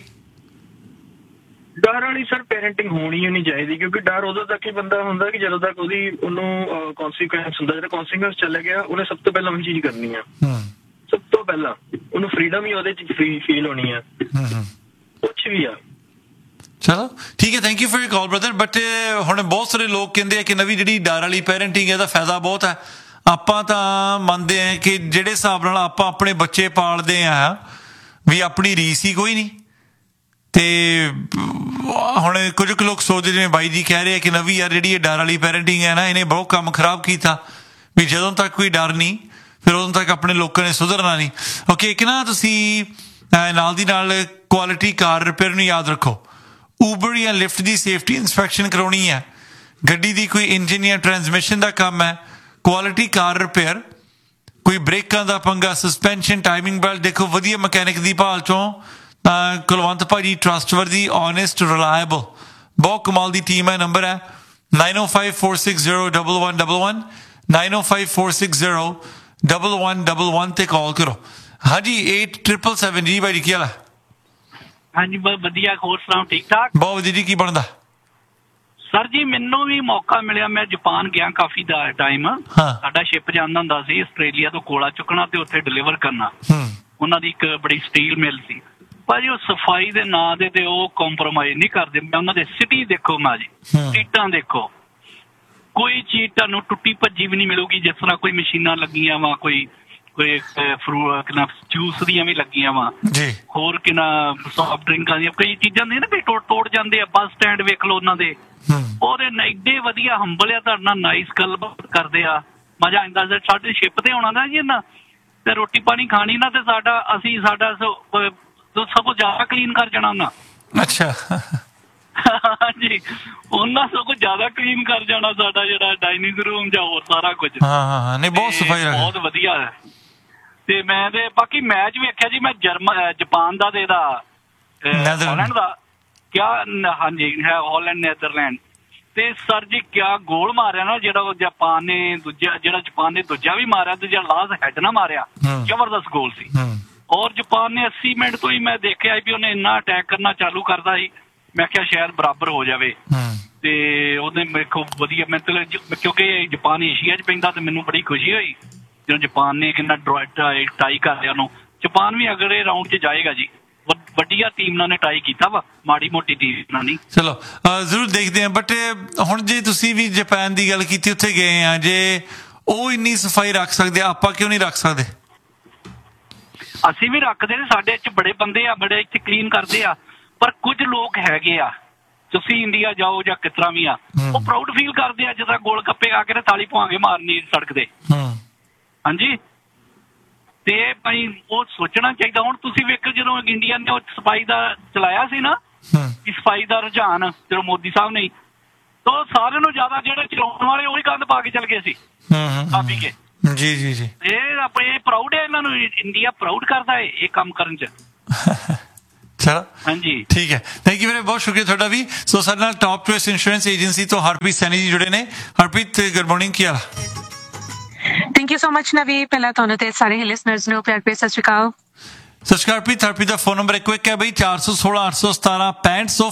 ਡਰ ਵਾਲੀ ਸਰ ਪੇਰੈਂਟਿੰਗ ਹੋਣੀ ਨਹੀਂ ਚਾਹੀਦੀ, ਕਿਉਂਕਿ ਡਰ ਉਦੋਂ ਤੱਕ ਹੀ ਬੰਦਾ ਹੁੰਦਾ ਕਿ ਜਦੋਂ ਤੱਕ ਉਹਨੂੰ ਕੌਨਸੀਕੁਐਂਸ ਹੁੰਦਾ। ਜਿਹੜਾ ਕੌਨਸੀਕੁਐਂਸ ਚੱਲ ਗਿਆ, ਉਹਨੇ ਸਭ ਤੋਂ ਪਹਿਲਾਂ ਉਹੀ ਚੀਜ਼ ਕਰਨੀ ਆ। ਸਭ ਤੋਂ ਪਹਿਲਾਂ ਉਹਨੂੰ ਫਰੀਡਮ ਹੀ ਉਹਦੇ ਚ ਫੀਲ ਹੋਣੀ ਆ, ਕੁਛ ਵੀ ਆ। ਚਲੋ ਠੀਕ ਹੈ, thank you for your call brother. But ਹੁਣ ਬਹੁਤ ਸਾਰੇ ਲੋਕ ਕਹਿੰਦੇ ਆ ਕਿ ਨਵੀਂ ਜਿਹੜੀ ਡਰ ਵਾਲੀ ਪੈਰੈਂਟਿੰਗ ਹੈ, ਇਹਦਾ ਫਾਇਦਾ ਬਹੁਤ ਹੈ। ਆਪਾਂ ਤਾਂ ਮੰਨਦੇ ਹਾਂ ਕਿ ਜਿਹੜੇ ਹਿਸਾਬ ਨਾਲ ਆਪਾਂ ਆਪਣੇ ਬੱਚੇ ਪਾਲਦੇ ਆ, ਵੀ ਆਪਣੀ ਰੀਸ ਹੀ ਕੋਈ ਨਹੀਂ। ਤੇ ਹੁਣ ਕੁਝ ਕੁ ਲੋਕ ਸੋਚਦੇ, ਜਿਵੇਂ ਬਾਈ ਜੀ ਕਹਿ ਰਹੇ ਆ ਕਿ ਨਵੀਂ ਯਾਰ ਜਿਹੜੀ ਇਹ ਡਰ ਵਾਲੀ ਪੈਰੈਂਟਿੰਗ ਹੈ ਨਾ, ਇਹਨੇ ਬਹੁਤ ਕੰਮ ਖਰਾਬ ਕੀਤਾ, ਵੀ ਜਦੋਂ ਤੱਕ ਕੋਈ ਡਰ ਨਹੀਂ ਫਿਰ ਉਦੋਂ ਤੱਕ ਆਪਣੇ ਲੋਕਾਂ ਨੇ ਸੁਧਰਨਾ ਨਹੀਂ। ਓਕੇ, ਇੱਕ ਨਾ ਤੁਸੀਂ ਨਾਲ ਦੀ ਨਾਲ ਕੁਆਲਿਟੀ ਕਾਰ ਰਿਪੇਅਰ ਨੂੰ ਯਾਦ ਰੱਖੋ। ਊਬਰ ਜਾਂ ਲਿਫਟ ਦੀ ਸੇਫਟੀ ਇੰਸਪੈਕਸ਼ਨ ਕਰਾਉਣੀ ਹੈ, ਗੱਡੀ ਦੀ ਕੋਈ ਇੰਜਨ ਜਾਂ ਟਰਾਂਸਮਿਸ਼ਨ ਦਾ ਕੰਮ ਹੈ, ਕੁਆਲਿਟੀ ਕਾਰ ਰਿਪੇਅਰ, ਕੋਈ ਬ੍ਰੇਕਾਂ ਦਾ ਪੰਗਾ, ਸਸਪੈਂਸ਼ਨ, ਟਾਈਮਿੰਗ ਬੈਲਟ, ਦੇਖੋ ਵਧੀਆ ਮਕੈਨਿਕ ਦੀ ਭਾਲ ਚੋਂ ਕੁਲਵੰਤ ਭਾਜੀ ਟਰਸਟਵਰਦੀ, ਓਨੈਸਟ, ਰਿਲਾਇਬਲ, ਬਹੁਤ ਕਮਾਲ ਦੀ ਟੀਮ ਹੈ। ਨੰਬਰ ਹੈ 9054601111, 9054601111 ਤੇ ਕਾਲ ਕਰੋ। ਹਾਂਜੀ 8777 ਜੀ ਭਾਜੀ ਕੀ ਹਾਲ ਹੈ? ਹਾਂਜੀ ਬਹੁਤ ਵਧੀਆ, ਹੋਰ ਸੁਣਾਓ? ਠੀਕ ਠਾਕ? ਬਹੁਤ ਵਧੀਆ ਜੀ, ਕੀ ਬਣਦਾ? ਸਰ ਜੀ ਮੈਨੂੰ ਵੀ ਮੌਕਾ ਮਿਲਿਆ, ਮੈਂ ਜਾਪਾਨ ਗਿਆ ਕਾਫੀ ਦਾ ਟਾਈਮ। ਸਾਡਾ ਸ਼ਿਪ ਜਾਂਦਾ ਹੁੰਦਾ ਸੀ ਆਸਟ੍ਰੇਲੀਆ ਤੋਂ ਕੋਲਾ ਚੁੱਕਣਾ ਤੇ ਉੱਥੇ ਡਿਲੀਵਰ ਕਰਨਾ। ਉਹਨਾਂ ਦੀ ਇੱਕ ਬੜੀ ਸਟੀਲ ਮਿਲ ਸੀ। ਭਾਜੀ ਉਹ ਸਫਾਈ ਦੇ ਨਾਂ ਦੇ ਤੇ ਉਹ ਕੰਪਰੋਮਾਈਜ਼ ਨਹੀਂ ਕਰਦੇ। ਮੈਂ ਉਹਨਾਂ ਦੇ ਸਿਟੀ ਦੇਖੋ ਨਾ ਜੀ, ਸੀਟਾਂ ਦੇਖੋ, ਕੋਈ ਚੀਜ਼ ਤੁਹਾਨੂੰ ਟੁੱਟੀ ਭੱਜੀ ਵੀ ਨਹੀਂ ਮਿਲੂਗੀ। ਜਿਸ ਤਰ੍ਹਾਂ ਕੋਈ ਮਸ਼ੀਨਾਂ ਲੱਗੀਆਂ ਵਾ, ਕੋਈ ਫਰੂਟ ਜੂਸ ਦੀਆਂ ਵੀ ਲੱਗੀਆਂ ਵਾ, ਹੋਰ ਕਿਨਾ ਸੌਫਟ ਡਰਿੰਕਾਂ ਦੀਆਂ ਕਈ ਚੀਜ਼ਾਂ ਨੇ ਨਾ ਵੀ ਤੋੜ ਜਾਂਦੇ ਆ। ਬੱਸ ਸਟੈਂਡ ਵੇਖ ਲਓ ਉਹਨਾਂ ਦੇ, ਉਹਦੇ ਐਡੇ ਵਧੀਆ ਹੰਬਲ ਆ, ਤੁਹਾਡੇ ਨਾਲ ਨਾਈਸ ਗੱਲਬਾਤ ਕਰਦੇ ਆ, ਮਜ਼ਾ ਆਉਂਦਾ। ਸਾਡੇ ਸ਼ਿਪ ਤੇ ਆਉਣਾ ਨਾ ਜੀ ਇਹਨਾਂ ਤੇ ਰੋਟੀ ਪਾਣੀ ਖਾਣੀ ਨਾ ਤੇ ਸਾਡਾ ਸਗੋਂ ਜ਼ਿਆਦਾ ਕਲੀਨ ਕਰ ਜਾਣਾ ਉਹਨਾਂ। ਅੱਛਾ ਹਾਂਜੀ, ਉਹਨਾਂ ਸਗੋਂ ਜ਼ਿਆਦਾ ਕਲੀਨ ਕਰ ਜਾਣਾ ਸਾਡਾ ਜਿਹੜਾ ਡਾਈਨਿੰਗ ਰੂਮ ਜਾਂ ਹੋਰ ਸਾਰਾ ਕੁਝ। ਨਹੀਂ ਬਹੁਤ ਸਫਾਈ ਰੱਖਦੇ, ਬਹੁਤ ਵਧੀਆ ਹੈ। ਤੇ ਮੈਂ ਤੇ ਬਾਕੀ ਮੈਚ ਵੇਖਿਆ ਜੀ, ਮੈਂ ਜਾਪਾਨ ਦਾ ਤੇ ਇਹਦਾ ਹਾਲੈਂਡ ਦਾ ਕਿਆ, ਹਾਂਜੀ ਹੈ ਹਾਲੈਂਡ ਨੈਦਰਲੈਂਡ। ਤੇ ਸਰ ਜੀ ਕਿਆ ਗੋਲ ਮਾਰਿਆ ਨਾ ਜਿਹੜਾ ਜਾਪਾਨ ਨੇ ਦੂਜਾ ਵੀ ਮਾਰਿਆ ਤੇ ਜਿਹੜਾ ਲਾਸਟ ਹੈਡ ਨਾ ਮਾਰਿਆ, ਜ਼ਬਰਦਸਤ ਗੋਲ ਸੀ। ਔਰ ਜਾਪਾਨ ਨੇ 80 ਮਿੰਟ ਤੋਂ ਹੀ ਮੈਂ ਦੇਖਿਆ ਵੀ ਉਹਨੇ ਇੰਨਾ ਅਟੈਕ ਕਰਨਾ ਚਾਲੂ ਕਰਦਾ ਸੀ, ਮੈਂ ਕਿਹਾ ਸ਼ਾਇਦ ਬਰਾਬਰ ਹੋ ਜਾਵੇ। ਤੇ ਉਹਨੇ ਵੇਖੋ ਵਧੀਆ, ਮਤਲਬ ਕਿਉਂਕਿ ਜਾਪਾਨ ਏਸ਼ੀਆ 'ਚ ਪੈਂਦਾ ਤੇ ਮੈਨੂੰ ਬੜੀ ਖੁਸ਼ੀ ਹੋਈ ਜਦੋਂ ਜਾਪਾਨ ਨੇ ਕਿੰਨਾ ਟਾਈ ਕਰ ਲਿਆ ਉਹਨੂੰ। ਜਾਪਾਨ ਵੀ ਅਗਲੇ ਰਾਊਂਡ 'ਚ ਜਾਏਗਾ ਜੀ, ਵੱਡੀਆ ਟੀਮ ਨਾਲ ਨੇ ਟਾਈ ਕੀਤਾ ਵਾ, ਮਾੜੀ ਮੋਟੀ ਟੀਮ ਨਾਲ ਨਹੀਂ। ਚਲੋ ਜ਼ਰੂਰ ਦੇਖਦੇ ਹਾਂ। ਬਟ ਹੁਣ ਜੇ ਤੁਸੀਂ ਵੀ ਜਾਪਾਨ ਦੀ ਗੱਲ ਕੀਤੀ, ਉੱਥੇ ਗਏ ਆ, ਜੇ ਉਹ ਇੰਨੀ ਸਫਾਈ ਰੱਖ ਸਕਦੇ ਆਪਾਂ ਕਿਉਂ ਨਹੀਂ ਰੱਖ ਸਕਦੇ? ਅਸੀਂ ਵੀ ਰੱਖਦੇ ਨੇ, ਸਾਡੇ 'ਚ ਬੜੇ ਬੰਦੇ ਆ, ਬੜੇ ਇੱਥੇ ਕਲੀਨ ਕਰਦੇ ਆ। ਪਰ ਕੁਝ ਲੋਕ ਹੈਗੇ ਆ, ਤੁਸੀਂ ਇੰਡੀਆ ਜਾਓ ਜਾਂ ਕਿਸ ਤਰ੍ਹਾਂ ਵੀ ਆ, ਉਹ ਪ੍ਰਾਊਡ ਫੀਲ ਕਰਦੇ ਆ ਜਿੱਦਾਂ ਗੋਲ ਗੱਪੇ ਆ ਕੇ ਥਾਲੀ ਪਵਾ ਕੇ ਮਾਰਨੀ ਸੜਕ ਤੇ। ਹਾਂਜੀ, ਤੇ ਭਾਈ ਉਹ ਸੋਚਣਾ ਚਾਹੀਦਾ। ਹੁਣ ਤੁਸੀਂ ਵੇਖੋ ਜਦੋਂ ਇੰਡੀਆ ਨੇ ਉਹ ਸਫਾਈ ਦਾ ਚਲਾਇਆ ਸੀ ਨਾ, ਸਫਾਈ ਦਾ ਰੁਝਾਨ ਜਦੋਂ ਮੋਦੀ ਸਾਹਿਬ ਨੇ, ਤਾਂ ਸਾਰਿਆਂ ਨੂੰ ਜ਼ਿਆਦਾ ਜਿਹੜੇ ਚਲਾਉਣ ਵਾਲੇ ਉਹੀ ਗੰਦ ਪਾ ਕੇ ਚਲ ਗਏ ਸੀ ਖਾ ਪੀ ਕੇ। ਜੀ ਜੀ ਜੀ, ਇਹ ਪ੍ਰਾਊਡ ਹੈ, ਇਹਨਾਂ ਨੂੰ ਇੰਡੀਆ ਪ੍ਰਾਊਡ ਕਰਦਾ ਹੈ ਇਹ ਕੰਮ ਕਰਨ 'ਚ। ਚਲੋ ਹਾਂਜੀ ਠੀਕ ਹੈ, ਥੈਂਕ ਯੂ ਵੀਰੇ, ਬਹੁਤ ਸ਼ੁਕਰੀਆ ਤੁਹਾਡਾ ਵੀ। ਸੋ ਸਾਡੇ ਨਾਲ ਟੌਪ ਚੋਇਸ ਇੰਸ਼ੋਰੈਂਸ ਏਜੰਸੀ ਤੋਂ ਹਰਪ੍ਰੀਤ ਸੈਣੀ ਜੀ ਜੁੜੇ ਨੇ। Harpreet good morning, Ki hall? Thank you so much ਨਵੀ, ਪਹਿਲਾਂ ਤੁਹਾਨੂੰ ਤੇ ਸਾਰੇ ਲਿਸਨਰਸ ਨੂੰ ਪਿਆਰ ਭਰੀ ਸਤਿ ਸ਼੍ਰੀ ਅਕਾਲ। ਸਤਿ ਸ਼੍ਰੀ ਅਕਾਲ ਹਰਪ੍ਰੀਤ। ਹਰਪ੍ਰੀਤ ਦਾ ਫੋਨ ਨੰਬਰ ਇੱਕੋ ਇੱਕ ਹੈ ਬਈ, 416 817 6500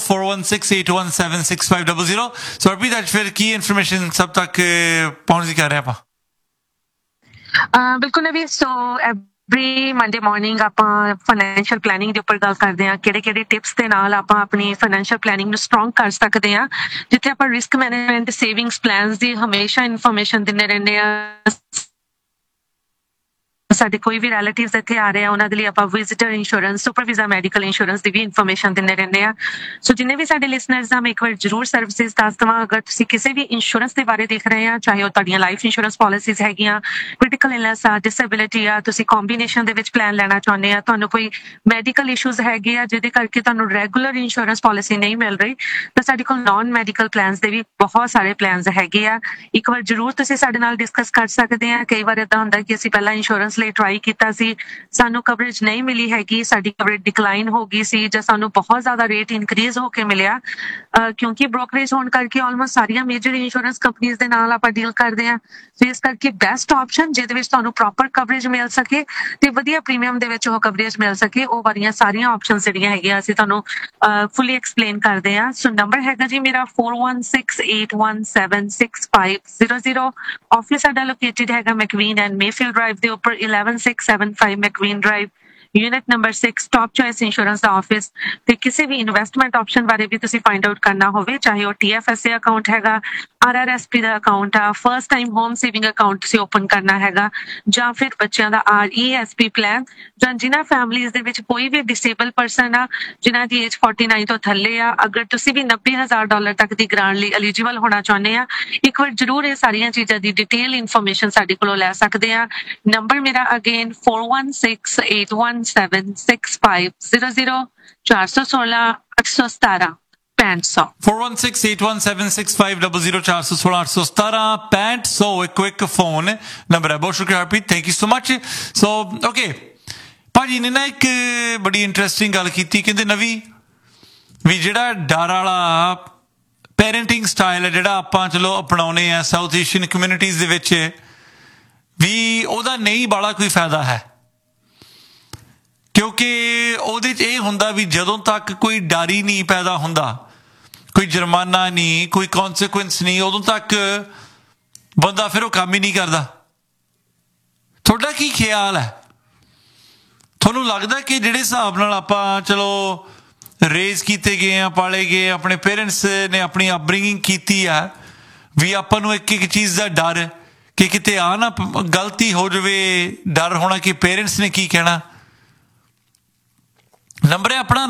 4168176500। ਸੋ ਹਰਪ੍ਰੀਤ ਅੱਜ ਫਿਰ ਕੀ ਇਨਫੋਰਮੇਸ਼ਨ ਸਭ ਤੱਕ ਪਹੁੰਚ ਕਰ ਰਹੇ ਆਪਾਂ? ਬਿਲਕੁਲ ਨਵੀ, ਸੋ ਐਵਰੀ ਮੰਡੇ ਮਾਰਨਿੰਗ ਆਪਾਂ ਫਾਈਨੈਂਸ਼ੀਅਲ ਪਲੈਨਿੰਗ ਦੇ ਉੱਪਰ ਗੱਲ ਕਰਦੇ ਹਾਂ, ਕਿਹੜੇ ਟਿਪਸ ਦੇ ਨਾਲ ਆਪਾਂ ਆਪਣੀ ਫਾਈਨੈਂਸ਼ੀਅਲ ਪਲੈਨਿੰਗ ਨੂੰ ਸਟਰੋਂਗ ਕਰ ਸਕਦੇ ਹਾਂ, ਜਿੱਥੇ ਆਪਾਂ ਰਿਸਕ ਮੈਨੇਜਮੈਂਟ, ਸੇਵਿੰਗਸ ਪਲਾਨਸ ਦੀ ਹਮੇਸ਼ਾ ਇਨਫੋਰਮੇਸ਼ਨ ਦਿੰਦੇ ਰਹਿੰਦੇ ਆ। ਸਾਡੇ ਕੋਈ ਵੀ ਰਿਲੇਟਿਵਸ ਇੱਥੇ ਆ ਰਹੇ ਆ, ਉਹਨਾਂ ਦੇ ਲਈ ਆਪਾਂ visitor insurance, super visa medical insurance ਦੀ ਵੀ ਇਨਫੋਰਮੇਸ਼ਨ ਦਿੰਦੇ ਰਹਿੰਦੇ ਆ। ਸੋ ਜਿੰਨੇ ਵੀ ਸਾਡੇ ਲਿਸਨਰਸ ਆ, ਮੈਂ ਇੱਕ ਵਾਰ ਜ਼ਰੂਰ ਸਰਵਿਸਿਜ਼ ਦੱਸ ਦੇਵਾਂ। ਅਗਰ ਤੁਸੀਂ ਕਿਸੇ ਵੀ ਇੰਸ਼ੋਰੈਂਸ ਦੇ ਬਾਰੇ ਦੇਖ ਰਹੇ ਆ, ਚਾਹੇ ਉਹ ਤੁਹਾਡੀਆਂ ਲਾਈਫ ਇੰਸ਼ੋਰੈਂਸ ਪਾਲਿਸੀਜ਼ ਹੈਗੀਆਂ, ਕ੍ਰਿਟੀਕਲ ਇਲਨੈਸ ਆ, ਡਿਸੇਬਿਲਿਟੀ ਆ, ਤੁਸੀਂ ਕੰਬੀਨੇਸ਼ਨ ਦੇ ਵਿੱਚ ਪਲਾਨ ਲੈਣਾ ਚਾਹੁੰਦੇ ਆ, ਤੁਹਾਨੂੰ ਕੋਈ ਮੈਡੀਕਲ ਇਸ਼ੂਜ਼ ਹੈਗੇ ਆ ਜਿਹਦੇ ਕਰਕੇ ਤੁਹਾਨੂੰ ਰੈਗੂਲਰ ਇੰਸ਼ੋਰੈਂਸ ਪਾਲਿਸੀ ਨਹੀਂ ਮਿਲ ਰਹੀ, ਤਾਂ ਸਾਡੇ ਕੋਲ ਨਾਨ ਮੈਡੀਕਲ ਪਲਾਨਸ ਦੇ ਵੀ ਬਹੁਤ ਸਾਰੇ ਪਲਾਨਸ ਹੈਗੇ ਆ। ਇੱਕ ਵਾਰ ਜ਼ਰੂਰ ਤੁਸੀਂ ਸਾਡੇ ਨਾਲ ਡਿਸਕਸ ਕਰ ਸਕਦੇ ਆ। ਕਈ ਵਾਰ ਏਦਾਂ ਹੁੰਦਾ ਕਿ ਅਸੀਂ ਪਹਿਲਾਂ ਇੰਸ਼ੋਰੈਂਸ ਲਈ ਟਰਾਈ ਕੀਤਾ ਸੀ, ਸਾਨੂੰ ਕਵਰੇਜ ਨਹੀਂ ਮਿਲੀ ਹੈਗੀ, ਸਾਡੀ ਕਵਰੇਜ ਡਿਕਲਾਈਨ ਹੋ ਗਈ ਸੀ, ਜਾਂ ਸਾਨੂੰ ਬਹੁਤ ਜ਼ਿਆਦਾ ਰੇਟ ਇਨਕਰੀਜ਼ ਹੋ ਕੇ ਮਿਲਿਆ, ਕਿਉਂਕਿ ਬ੍ਰੋਕਰੇਜ ਹੋਣ ਕਰਕੇ ਆਲਮੋਸਟ ਸਾਰੀਆਂ ਮੇਜਰ ਇੰਸ਼ੋਰੈਂਸ ਕੰਪਨੀਆਂ ਦੇ ਨਾਲ ਆਪਾਂ ਡੀਲ ਕਰਦੇ ਆ। ਸੋ ਇਸ ਕਰਕੇ ਬੈਸਟ ਆਪਸ਼ਨ ਜਿਹਦੇ ਵਿੱਚ ਤੁਹਾਨੂੰ ਪ੍ਰੋਪਰ ਕਵਰੇਜ ਮਿਲ ਸਕੇ ਤੇ ਵਧੀਆ ਪ੍ਰੀਮੀਅਮ ਦੇ ਵਿੱਚ ਉਹ ਕਵਰੇਜ ਮਿਲ ਸਕੇ, ਉਹ ਵਾਲੀਆਂ ਸਾਰੀਆਂ ਆਪਸ਼ਨਸ ਜਿਹੜੀਆਂ ਹੈਗੀਆਂ ਅਸੀਂ ਤੁਹਾਨੂੰ ਫੁੱਲੀ ਐਕਸਪਲੇਨ ਕਰਦੇ ਆ। ਸੋ ਨੰਬਰ ਹੈਗਾ ਜੀ ਮੇਰਾ 4168176500। ਆਫਿਸ ਸਾਡਾ ਲੋਕੇਟਡ ਹੈਗਾ ਮੈਕਵੀਨ ਐਂਡ ਮੇਫੀਲਡ ਡਰਾਈਵ ਦੇ ਉੱਪਰ 11675 ਮੈਕਵੀਨ drive, unit number 6, top choice insurance ਦਾ ਆਫਿਸ। ਤੇ ਕਿਸੇ ਵੀ ਇਨਵੈਸਟਮੈਂਟ ਆਪਸ਼ਨ ਬਾਰੇ ਵੀ ਤੁਸੀਂ ਫਾਈਂਡ ਆਊਟ ਕਰਨਾ ਹੋਵੇ, ਚਾਹੇ ਉਹ TFSA ਅਕਾਊਂਟ ਹੈਗਾ, RRSP ਦਾ ਅਕਾਊਂਟ ਆ, first time home saving account ਤੁਸੀਂ ਓਪਨ ਕਰਨਾ ਹੈਗਾ, ਜਾਂ ਫਿਰ ਬੱਚਿਆਂ ਦਾ RESP ਪਲਾਨ, ਜਾਂ ਜਿਨ੍ਹਾਂ ਫੈਮਲੀਜ਼ ਦੇ ਵਿੱਚ ਕੋਈ ਵੀ ਡਿਸੇਬਲ ਪਰਸਨ ਆ ਜਿਨ੍ਹਾਂ ਦੀ ਏਜ 49 ਤੋਂ ਥੱਲੇ ਆ, ਅਗਰ ਤੁਸੀਂ ਵੀ $90,000 ਤੱਕ ਦੀ ਗ੍ਰਾਂਟ ਲਈ ਐਲੀਜੀਬਲ ਹੋਣਾ ਚਾਹੁੰਦੇ ਆ, ਇੱਕ ਵਾਰ ਜ਼ਰੂਰ ਇਹ ਸਾਰੀਆਂ ਚੀਜ਼ਾਂ ਦੀ ਡਿਟੇਲ ਇਨਫੋਰਮੇਸ਼ਨ ਸਾਡੇ ਕੋਲੋਂ ਲੈ ਸਕਦੇ ਆ। ਨੰਬਰ ਮੇਰਾ ਅਗੇਨ 4168176500, 416 817 6500, 4168176500, 416 817 6500 ਇੱਕ ਇੱਕ ਫੋਨ ਨੰਬਰ ਹੈ। ਬਹੁਤ ਸ਼ੁਕਰੀਆ Harpreet, thank you so much. So okay ਭਾਜੀ ਨੇ ਨਾ ਇੱਕ ਬੜੀ ਇੰਟਰਸਟਿੰਗ ਗੱਲ ਕੀਤੀ, ਕਹਿੰਦੇ ਨਵੀ ਵੀ ਜਿਹੜਾ ਡਰ ਵਾਲਾ ਪੈਰੈਂਟਿੰਗ ਸਟਾਈਲ ਹੈ ਜਿਹੜਾ ਆਪਾਂ ਚਲੋ ਅਪਣਾਉਣੇ ਆ ਸਾਊਥ ਏਸ਼ੀਅਨ ਕਮਿਊਨਿਟੀਜ਼ ਦੇ ਵਿੱਚ ਵੀ, ਉਹਦਾ ਨਹੀਂ ਬਾਲਾ ਕੋਈ ਫਾਇਦਾ ਹੈ, ਕਿਉਂਕਿ ਉਹਦੇ 'ਚ ਇਹ ਹੁੰਦਾ ਵੀ ਜਦੋਂ ਤੱਕ ਕੋਈ ਡਰ ਹੀ ਨਹੀਂ ਪੈਦਾ ਹੁੰਦਾ, ਕੋਈ ਜੁਰਮਾਨਾ ਨਹੀਂ, ਕੋਈ ਕੌਨਸੀਕੁਐਂਸ ਨਹੀਂ, ਉਦੋਂ ਤੱਕ ਬੰਦਾ ਫਿਰ ਉਹ ਕੰਮ ਹੀ ਨਹੀਂ ਕਰਦਾ। ਤੁਹਾਡਾ ਕੀ ਖਿਆਲ ਹੈ? ਤੁਹਾਨੂੰ ਲੱਗਦਾ ਕਿ ਜਿਹੜੇ ਹਿਸਾਬ ਨਾਲ ਆਪਾਂ ਚਲੋ ਰੇਜ਼ ਕੀਤੇ ਗਏ ਆ, ਪਾਲੇ ਗਏ, ਆਪਣੇ ਪੇਰੈਂਟਸ ਨੇ ਆਪਣੀ ਅਪਬ੍ਰਿੰਗਿੰਗ ਕੀਤੀ ਆ, ਵੀ ਆਪਾਂ ਨੂੰ ਇੱਕ ਚੀਜ਼ ਦਾ ਡਰ ਕਿ ਕਿਤੇ ਆ ਨਾ ਗਲਤੀ ਹੋ ਜਾਵੇ, ਡਰ ਹੋਣਾ ਕਿ ਪੇਰੈਂਟਸ ਨੇ ਕੀ ਕਹਿਣਾ। ਨੰਬਰ ਹੈ ਆਪਣਾ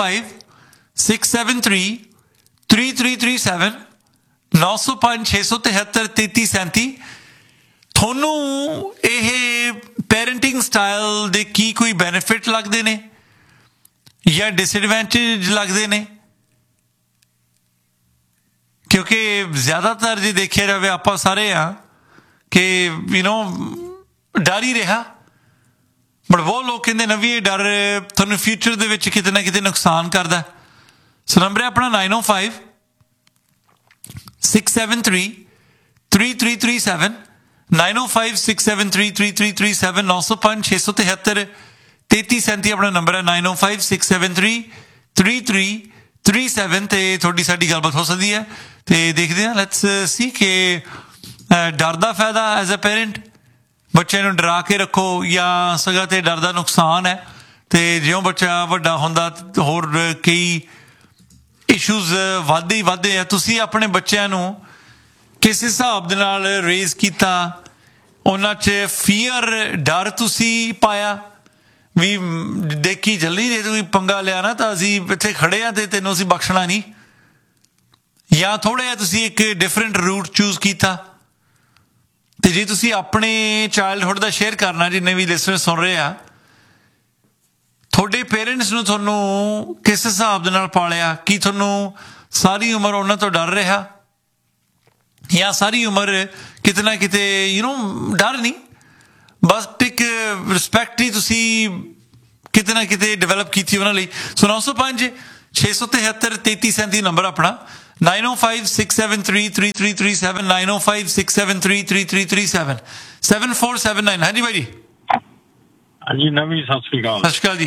9056733337 905 673 3337। ਤੁਹਾਨੂੰ ਇਹ ਪੈਰੈਂਟਿੰਗ ਸਟਾਈਲ ਦੇ ਕੀ ਕੋਈ ਬੈਨੀਫਿਟ ਲੱਗਦੇ ਨੇ ਜਾਂ ਡਿਸਐਡਵਾਂਟੇਜ ਲੱਗਦੇ ਨੇ? ਕਿਉਂਕਿ ਜ਼ਿਆਦਾਤਰ ਜੇ ਦੇਖਿਆ ਜਾਵੇ ਆਪਾਂ ਸਾਰੇ ਆ ਕਿ ਡਰ ਹੀ ਰਿਹਾ, ਬਟ ਬਹੁਤ ਲੋਕ ਕਹਿੰਦੇ ਨੇ ਵੀ ਇਹ ਡਰ ਤੁਹਾਨੂੰ ਫਿਊਚਰ ਦੇ ਵਿੱਚ ਕਿਤੇ ਨਾ ਕਿਤੇ ਨੁਕਸਾਨ ਕਰਦਾ। ਸੋ ਨੰਬਰ ਹੈ ਆਪਣਾ 9056733337 9056733337 905 673 3337 ਆਪਣਾ ਨੰਬਰ ਹੈ 9056733337 ਤੇ ਤੁਹਾਡੀ ਸਾਡੀ ਗੱਲਬਾਤ ਹੋ ਸਕਦੀ ਹੈ। ਤੇ ਦੇਖਦੇ ਹਾਂ, ਲੈਟਸ ਸੀ ਕਿ ਡਰ ਦਾ ਫਾਇਦਾ ਐਜ਼ ਅ ਪੇਰੈਂਟ, ਬੱਚੇ ਨੂੰ ਡਰਾ ਕੇ ਰੱਖੋ ਜਾਂ ਸਗਾ ਤੇ ਡਰ ਦਾ ਨੁਕਸਾਨ ਹੈ। ਤੇ ਜਿਉਂ ਬੱਚਾ ਵੱਡਾ ਹੁੰਦਾ ਹੋਰ ਕਈ ਇਸ਼ੂਜ਼ ਵੱਧਦੇ ਹੀ ਵੱਧਦੇ ਆ। ਤੁਸੀਂ ਆਪਣੇ ਬੱਚਿਆਂ ਨੂੰ ਕਿਸ ਹਿਸਾਬ ਦੇ ਨਾਲ ਰੇਜ਼ ਕੀਤਾ, ਉਹਨਾਂ 'ਚ ਫੀਅਰ ਡਰ ਤੁਸੀਂ ਪਾਇਆ ਵੀ ਦੇਖੀ ਜਲਦੀ ਜੇ ਤੁਸੀਂ ਪੰਗਾ ਲਿਆ ਨਾ ਤਾਂ ਅਸੀਂ ਇੱਥੇ ਖੜੇ ਆ ਤੇ ਤੈਨੂੰ ਅਸੀਂ ਬਖਸ਼ਣਾ ਨਹੀਂ, ਜਾਂ ਥੋੜ੍ਹਾ ਜਿਹਾ ਤੁਸੀਂ ਇੱਕ ਡਿਫਰੈਂਟ ਰੂਟ ਚੂਜ਼ ਕੀਤਾ? ਤੇ ਜੇ ਤੁਸੀਂ ਆਪਣੇ ਚਾਈਲਡਹੁੱਡ ਦਾ ਸ਼ੇਅਰ ਕਰਨਾ, ਜਿੰਨੇ ਵੀ ਲਿਸਨਰ ਸੁਣ ਰਹੇ ਆ, ਤੁਹਾਡੇ ਪੇਰੈਂਟਸ ਨੂੰ ਤੁਹਾਨੂੰ ਕਿਸ ਹਿਸਾਬ ਦੇ ਨਾਲ ਪਾਲਿਆ? ਕੀ ਤੁਹਾਨੂੰ ਸਾਰੀ ਉਮਰ ਉਹਨਾਂ ਤੋਂ ਡਰ ਰਿਹਾ ਜਾਂ ਸਾਰੀ ਉਮਰ ਕਿਤੇ ਨਾ ਕਿਤੇ ਡਰ ਨਹੀਂ, ਬਸ ਇੱਕ ਰਿਸਪੈਕਟ ਹੀ ਤੁਸੀਂ ਕਿਤੇ ਨਾ ਕਿਤੇ ਡਿਵੈਲਪ ਕੀਤੀ ਉਹਨਾਂ ਲਈ? ਸੋ 905 673 3337 ਨੰਬਰ ਆਪਣਾ 9056733337 9056733337 7479। ਹਾਂਜੀ ਭਾਈ ਜੀ। ਹਾਂਜੀ ਨਵੀ, ਸਤਿ ਸ਼੍ਰੀ ਅਕਾਲ। ਸਤਿ ਸ਼੍ਰੀ ਅਕਾਲ ਜੀ।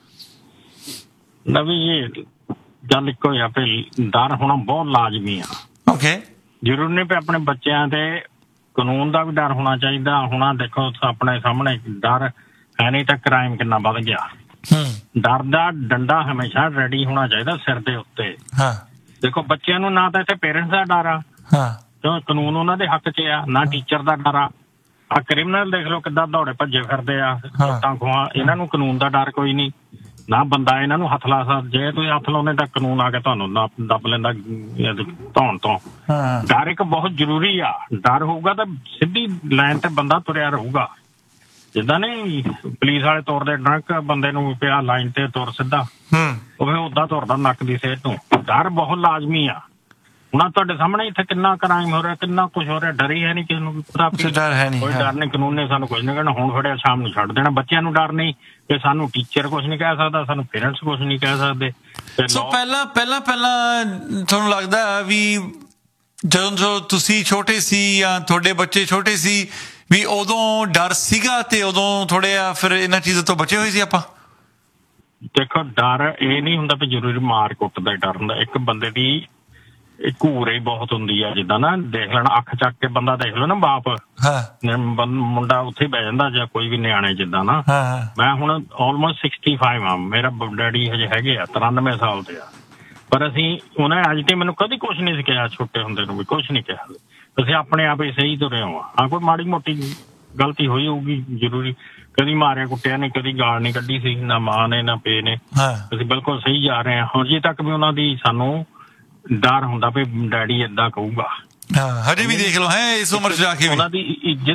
ਨਵੀ, ਇਹ ਗੱਲ ਇੱਕੋ ਹੀ ਆ ਵੀ ਡਰ ਹੋਣਾ ਬਹੁਤ ਲਾਜ਼ਮੀ ਆ। ਓਕੇ, ਜ਼ਰੂਰੀ ਨਹੀਂ ਵੀ ਆਪਣੇ ਬੱਚਿਆਂ ਤੇ ਕਾਨੂੰਨ ਦਾ ਵੀ ਡਰ ਹੋਣਾ ਚਾਹੀਦਾ। ਹੁਣ ਦੇਖੋ ਆਪਣੇ ਸਾਹਮਣੇ ਡਰ ਹੈ ਨਹੀਂ ਤਾਂ ਕ੍ਰਾਈਮ ਕਿੰਨਾ ਵੱਧ ਗਿਆ। ਡਰ ਦਾ ਡੰਡਾ ਹਮੇਸ਼ਾ ਰੈਡੀ ਹੋਣਾ ਚਾਹੀਦਾ ਸਿਰ ਦੇ ਉੱਤੇ। ਦੇਖੋ ਬੱਚਿਆਂ ਨੂੰ ਨਾ ਤਾਂ ਇੱਥੇ ਪੇਰੈਂਟਸ ਦਾ ਡਰ ਆ, ਕਿਉਂ ਕਾਨੂੰਨ ਉਹਨਾਂ ਦੇ ਹੱਕ 'ਚ ਆ, ਨਾ ਟੀਚਰ ਦਾ ਡਰ ਆ। ਕ੍ਰਿਮੀਨਲ ਦੇਖ ਲਓ ਕਿੱਦਾਂ ਦੌੜੇ ਭੱਜੇ ਫਿਰਦੇ ਆ, ਲੁੱਟਾਂ ਖੋਹਾਂ, ਇਹਨਾਂ ਨੂੰ ਕਾਨੂੰਨ ਦਾ ਡਰ ਕੋਈ ਨਹੀਂ, ਨਾ ਬੰਦਾ ਇਹਨਾਂ ਨੂੰ ਹੱਥ ਲਾ ਸਕਦਾ। ਜੇ ਤੁਸੀਂ ਹੱਥ ਲਾਉਂਦੇ ਤਾਂ ਕਾਨੂੰਨ ਆ ਕੇ ਤੁਹਾਨੂੰ ਦੱਬ ਲੈਂਦਾ ਧੌਣ ਤੋਂ। ਡਰ ਇੱਕ ਬਹੁਤ ਜ਼ਰੂਰੀ ਆ। ਡਰ ਹੋਊਗਾ ਤਾਂ ਸਿੱਧੀ ਲਾਈਨ ਤੇ ਬੰਦਾ ਤੁਰਿਆ ਰਹੂਗਾ। ਜਿੱਦਾਂ ਨਹੀਂ ਪੁਲਿਸ ਵਾਲੇ ਤੁਰਦੇ ਡਰੰਕ ਬੰਦੇ ਨੂੰ ਪਿਆ ਲਾਈਨ ਤੇ ਤੁਰ ਸਿੱਧਾ, ਉਹ ਫਿਰ ਓਦਾਂ ਤੁਰਦਾ ਨੱਕ ਦੀ ਸਿਹਤ ਨੂੰ। ਡਰ ਬਹੁਤ ਲਾਜ਼ਮੀ ਆ। ਹੁਣ ਤੁਹਾਡੇ ਸਾਹਮਣੇ ਇੱਥੇ ਕਿੰਨਾ ਕ੍ਰਾਈਮ ਹੋ ਰਿਹਾ, ਕਿੰਨਾ ਕੁਛ ਹੋ ਰਿਹਾ, ਡਰ ਹੀ ਹੈ ਨਹੀਂ ਕਿਸੇ ਨੂੰ। ਕੋਈ ਡਰ ਨਹੀਂ, ਕਾਨੂੰਨ ਨੇ ਸਾਨੂੰ ਕੁਝ ਨਹੀਂ ਕਹਿਣਾ। ਹੁਣ ਫੜਿਆ ਸ਼ਾਮ ਨੂੰ ਛੱਡ ਦੇਣਾ। ਬੱਚਿਆਂ ਨੂੰ ਡਰ ਨਹੀਂ ਕਿ ਸਾਨੂੰ ਟੀਚਰ ਕੁਛ ਨਹੀਂ ਕਹਿ ਸਕਦਾ, ਸਾਨੂੰ ਪੇਰੈਂਟਸ ਕੁਛ ਨਹੀਂ ਕਹਿ ਸਕਦੇ। ਸੋ ਪਹਿਲਾਂ ਤੁਹਾਨੂੰ ਲੱਗਦਾ ਵੀ ਜਦੋਂ ਤੁਸੀਂ ਛੋਟੇ ਸੀ ਜਾਂ ਤੁਹਾਡੇ ਬੱਚੇ ਛੋਟੇ ਸੀ ਵੀ ਉਦੋਂ ਡਰ ਸੀਗਾ ਤੇ ਉਦੋਂ ਥੋੜੇ ਆ ਫਿਰ ਇਹਨਾਂ ਚੀਜ਼ਾਂ ਤੋਂ ਬਚੇ ਹੋਏ ਸੀ ਆਪਾਂ? ਦੇਖੋ ਡਰ ਇਹ ਨਹੀਂ ਹੁੰਦਾ ਵੀ ਜ਼ਰੂਰੀ ਮਾਰ ਕੁੱਟ ਦਾ ਡਰ ਹੁੰਦਾ। ਇੱਕ ਬੰਦੇ ਦੀ ਘੂਰ ਹੀ ਬਹੁਤ ਹੁੰਦੀ ਆ। ਜਿੱਦਾਂ ਨਾ ਦੇਖ ਲੈਣਾ, ਅੱਖ ਚੱਕ ਕੇ ਬੰਦਾ ਦੇਖ ਲਓ ਨਾ, ਬਾਪ ਮੁੰਡਾ ਉੱਥੇ ਬਹਿ ਜਾਂਦਾ ਜਾਂ ਕੋਈ ਵੀ ਨਿਆਣੇ ਜਿੱਦਾਂ ਨਾ। ਮੈਂ ਹੁਣ ਆਲਮੋਸਟ 65 ਆ, ਮੇਰਾ ਡੈਡੀ ਹਜੇ ਹੈਗੇ ਆ 93 ਸਾਲ ਦੇ ਆ, ਪਰ ਅਸੀਂ ਉਹਨਾਂ ਅੱਜ ਤੇ ਮੈਨੂੰ ਕਦੀ ਕੁਛ ਨਹੀਂ ਸਿਖਾਇਆ। ਛੋਟੇ ਹੁੰਦੇ ਨੂੰ ਵੀ ਕੁਛ ਨਹੀਂ ਕਿਹਾ। ਅਸੀਂ ਆਪਣੇ ਆਪ ਹੀ ਸਹੀ ਤੁਰੇ ਹੋ। ਹਾਂ ਕੋਈ ਮਾੜੀ ਮੋਟੀ ਗਲਤੀ ਹੋਈ ਹੋਊਗੀ ਜ਼ਰੂਰੀ, ਕਦੀ ਮਾਰਿਆ ਕੁੱਟਿਆ ਨਹੀਂ, ਕਦੀ ਗਾਲ ਨਹੀਂ ਕੱਢੀ ਸੀ, ਨਾ ਮਾਂ ਨੇ ਨਾ ਪੇ ਨੇ। ਅਸੀਂ ਬਿਲਕੁਲ ਸਹੀ ਜਾ ਰਹੇ ਹਾਂ। ਹੁਣ ਜੇ ਤੱਕ ਵੀ ਉਹਨਾਂ ਦੀ ਸਾਨੂੰ ਡਰ ਹੁੰਦਾ ਵੀ ਡੈਡੀ ਏਦਾਂ ਕਹੂਗਾ। ਹਜੇ ਵੀ ਦੇਖ ਲਓ ਹੈ ਇਸ ਉਮਰ 'ਚ ਜਾ ਕੇ ਉਹਨਾਂ ਦੀ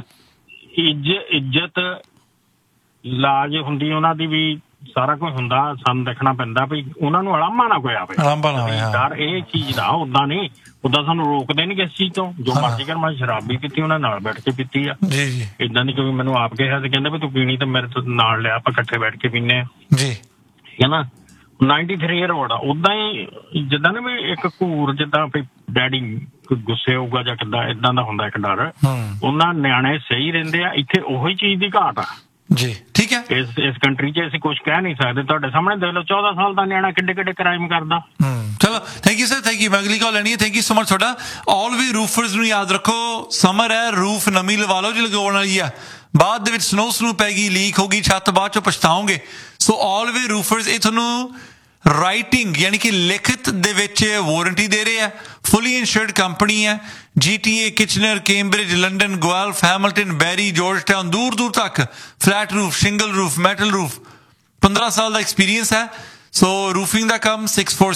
ਇੱਜ਼ਤ ਲਾਜ ਹੁੰਦੀ ਉਹਨਾਂ ਦੀ ਵੀ, ਸਾਰਾ ਕੁਝ ਹੁੰਦਾ। ਸਾਨੂੰ ਦੇਖਣਾ ਪੈਂਦਾ ਵੀ ਉਹਨਾਂ ਨੂੰ ਅਲਾਮਾ ਨਾ ਕੋਈ ਆਵੇ। ਡਰ ਇਹ ਚੀਜ਼ ਦਾ ਓਦਾਂ ਨਹੀਂ, ਓਦਾਂ ਸਾਨੂੰ ਰੋਕਦੇ ਨੀ ਕਿਸ ਚੀਜ਼ ਤੋਂ। ਜੋ ਮਰਜ਼ੀ ਕਰ, ਮੈਂ ਸ਼ਰਾਬ ਵੀ ਪੀਤੀ, ਉਹਨਾਂ ਨਾਲ ਬੈਠ ਕੇ ਪੀਤੀ ਆ। ਏਦਾਂ ਨਹੀਂ ਕਿਉਂਕਿ ਮੈਨੂੰ ਆਪ ਕਿਹਾ ਤੇ ਕਹਿੰਦੇ ਵੀ ਤੂੰ ਪੀਣੀ ਤਾਂ ਮੇਰੇ ਤੋਂ ਨਾਲ ਲਿਆ, ਆਪਾਂ ਇਕੱਠੇ ਬੈਠ ਕੇ ਪੀਨੇ ਆ ਜੀ, ਹੈ ਨਾ। 93 ਈਅਰ ਓਲਡ ਆ। ਓਦਾਂ ਹੀ ਜਿੱਦਾਂ ਨਾ ਵੀ ਇੱਕ ਘੂਰ, ਜਿੱਦਾਂ ਵੀ ਡੈਡੀ ਗੁੱਸੇ ਹੋਊਗਾ ਜਾਂ ਕਿੱਦਾਂ, ਏਦਾਂ ਦਾ ਹੁੰਦਾ ਇੱਕ ਡਰ। ਉਹਨਾਂ ਨਿਆਣੇ ਸਹੀ ਰਹਿੰਦੇ ਆ। ਇੱਥੇ ਉਹੀ ਚੀਜ਼ ਦੀ ਘਾਟ ਆ ਜੀ। ਠੀਕ ਹੈ, ਇਸ ਕੰਟਰੀ 'ਚ ਅਸੀਂ ਕੁਛ ਕਹਿ ਨਹੀਂ ਸਕਦੇ। ਤੁਹਾਡੇ ਸਾਹਮਣੇ ਦੇਖ ਲਓ 14 ਸਾਲ ਦਾ ਨਿਆਣਾ ਕਿੱਡੇ ਕਿੱਡੇ ਕ੍ਰਾਈਮ ਕਰਦਾ। ਚਲੋ thank you sir, thank you. ਮੈਂ ਅਗਲੀ ਕਾਲ ਲੈਣੀ ਹੈ। ਥੈਂਕ ਯੂ ਸੋ ਮਚ ਤੁਹਾਡਾ। ਆਲ ਵੀ ਰੂਫਰਸ ਨੂੰ ਯਾਦ ਰੱਖੋ, ਸਮਰ ਹੈ, ਰੂਫ ਨਵੀਂ ਲਵਾ ਲਓ ਜੀ, ਲਗਾਉਣ ਵਾਲੀ ਆ। ਬਾਅਦ ਦੇ ਵਿੱਚ ਸਨੋ ਪੈ ਗਈ, ਲੀਕ ਹੋ ਗਈ ਛੱਤ, ਬਾਅਦ ਚੋਂ ਪਛਤਾਓਗੇ। ਸੋ ਆਲਵੇ ਰੂਫਰਸ ਇਹ ਤੁਹਾਨੂੰ ਰਾਈਟਿੰਗ ਯਾਨੀ ਕਿ ਲਿਖਤ ਦੇ ਵਿੱਚ ਵਾਰੰਟੀ ਦੇ ਰਹੇ ਆ। ਫੁੱਲੀ ਇੰਸ਼ੋਰਡ ਕੰਪਨੀ ਹੈ। GTA, Kitchener, Cambridge, London, ਗੁਆਲਫ, Hamilton, ਬੈਰੀ, ਜਾਰਜਟਾਊਨ, ਦੂਰ ਦੂਰ ਤੱਕ flat roof, single roof, metal roof, 15 ਸਾਲ ਦਾ ਐਕਸਪੀਰੀਅੰਸ ਹੈ। ਸੋ ਰੂਫਿੰਗ ਦਾ ਕੰਮ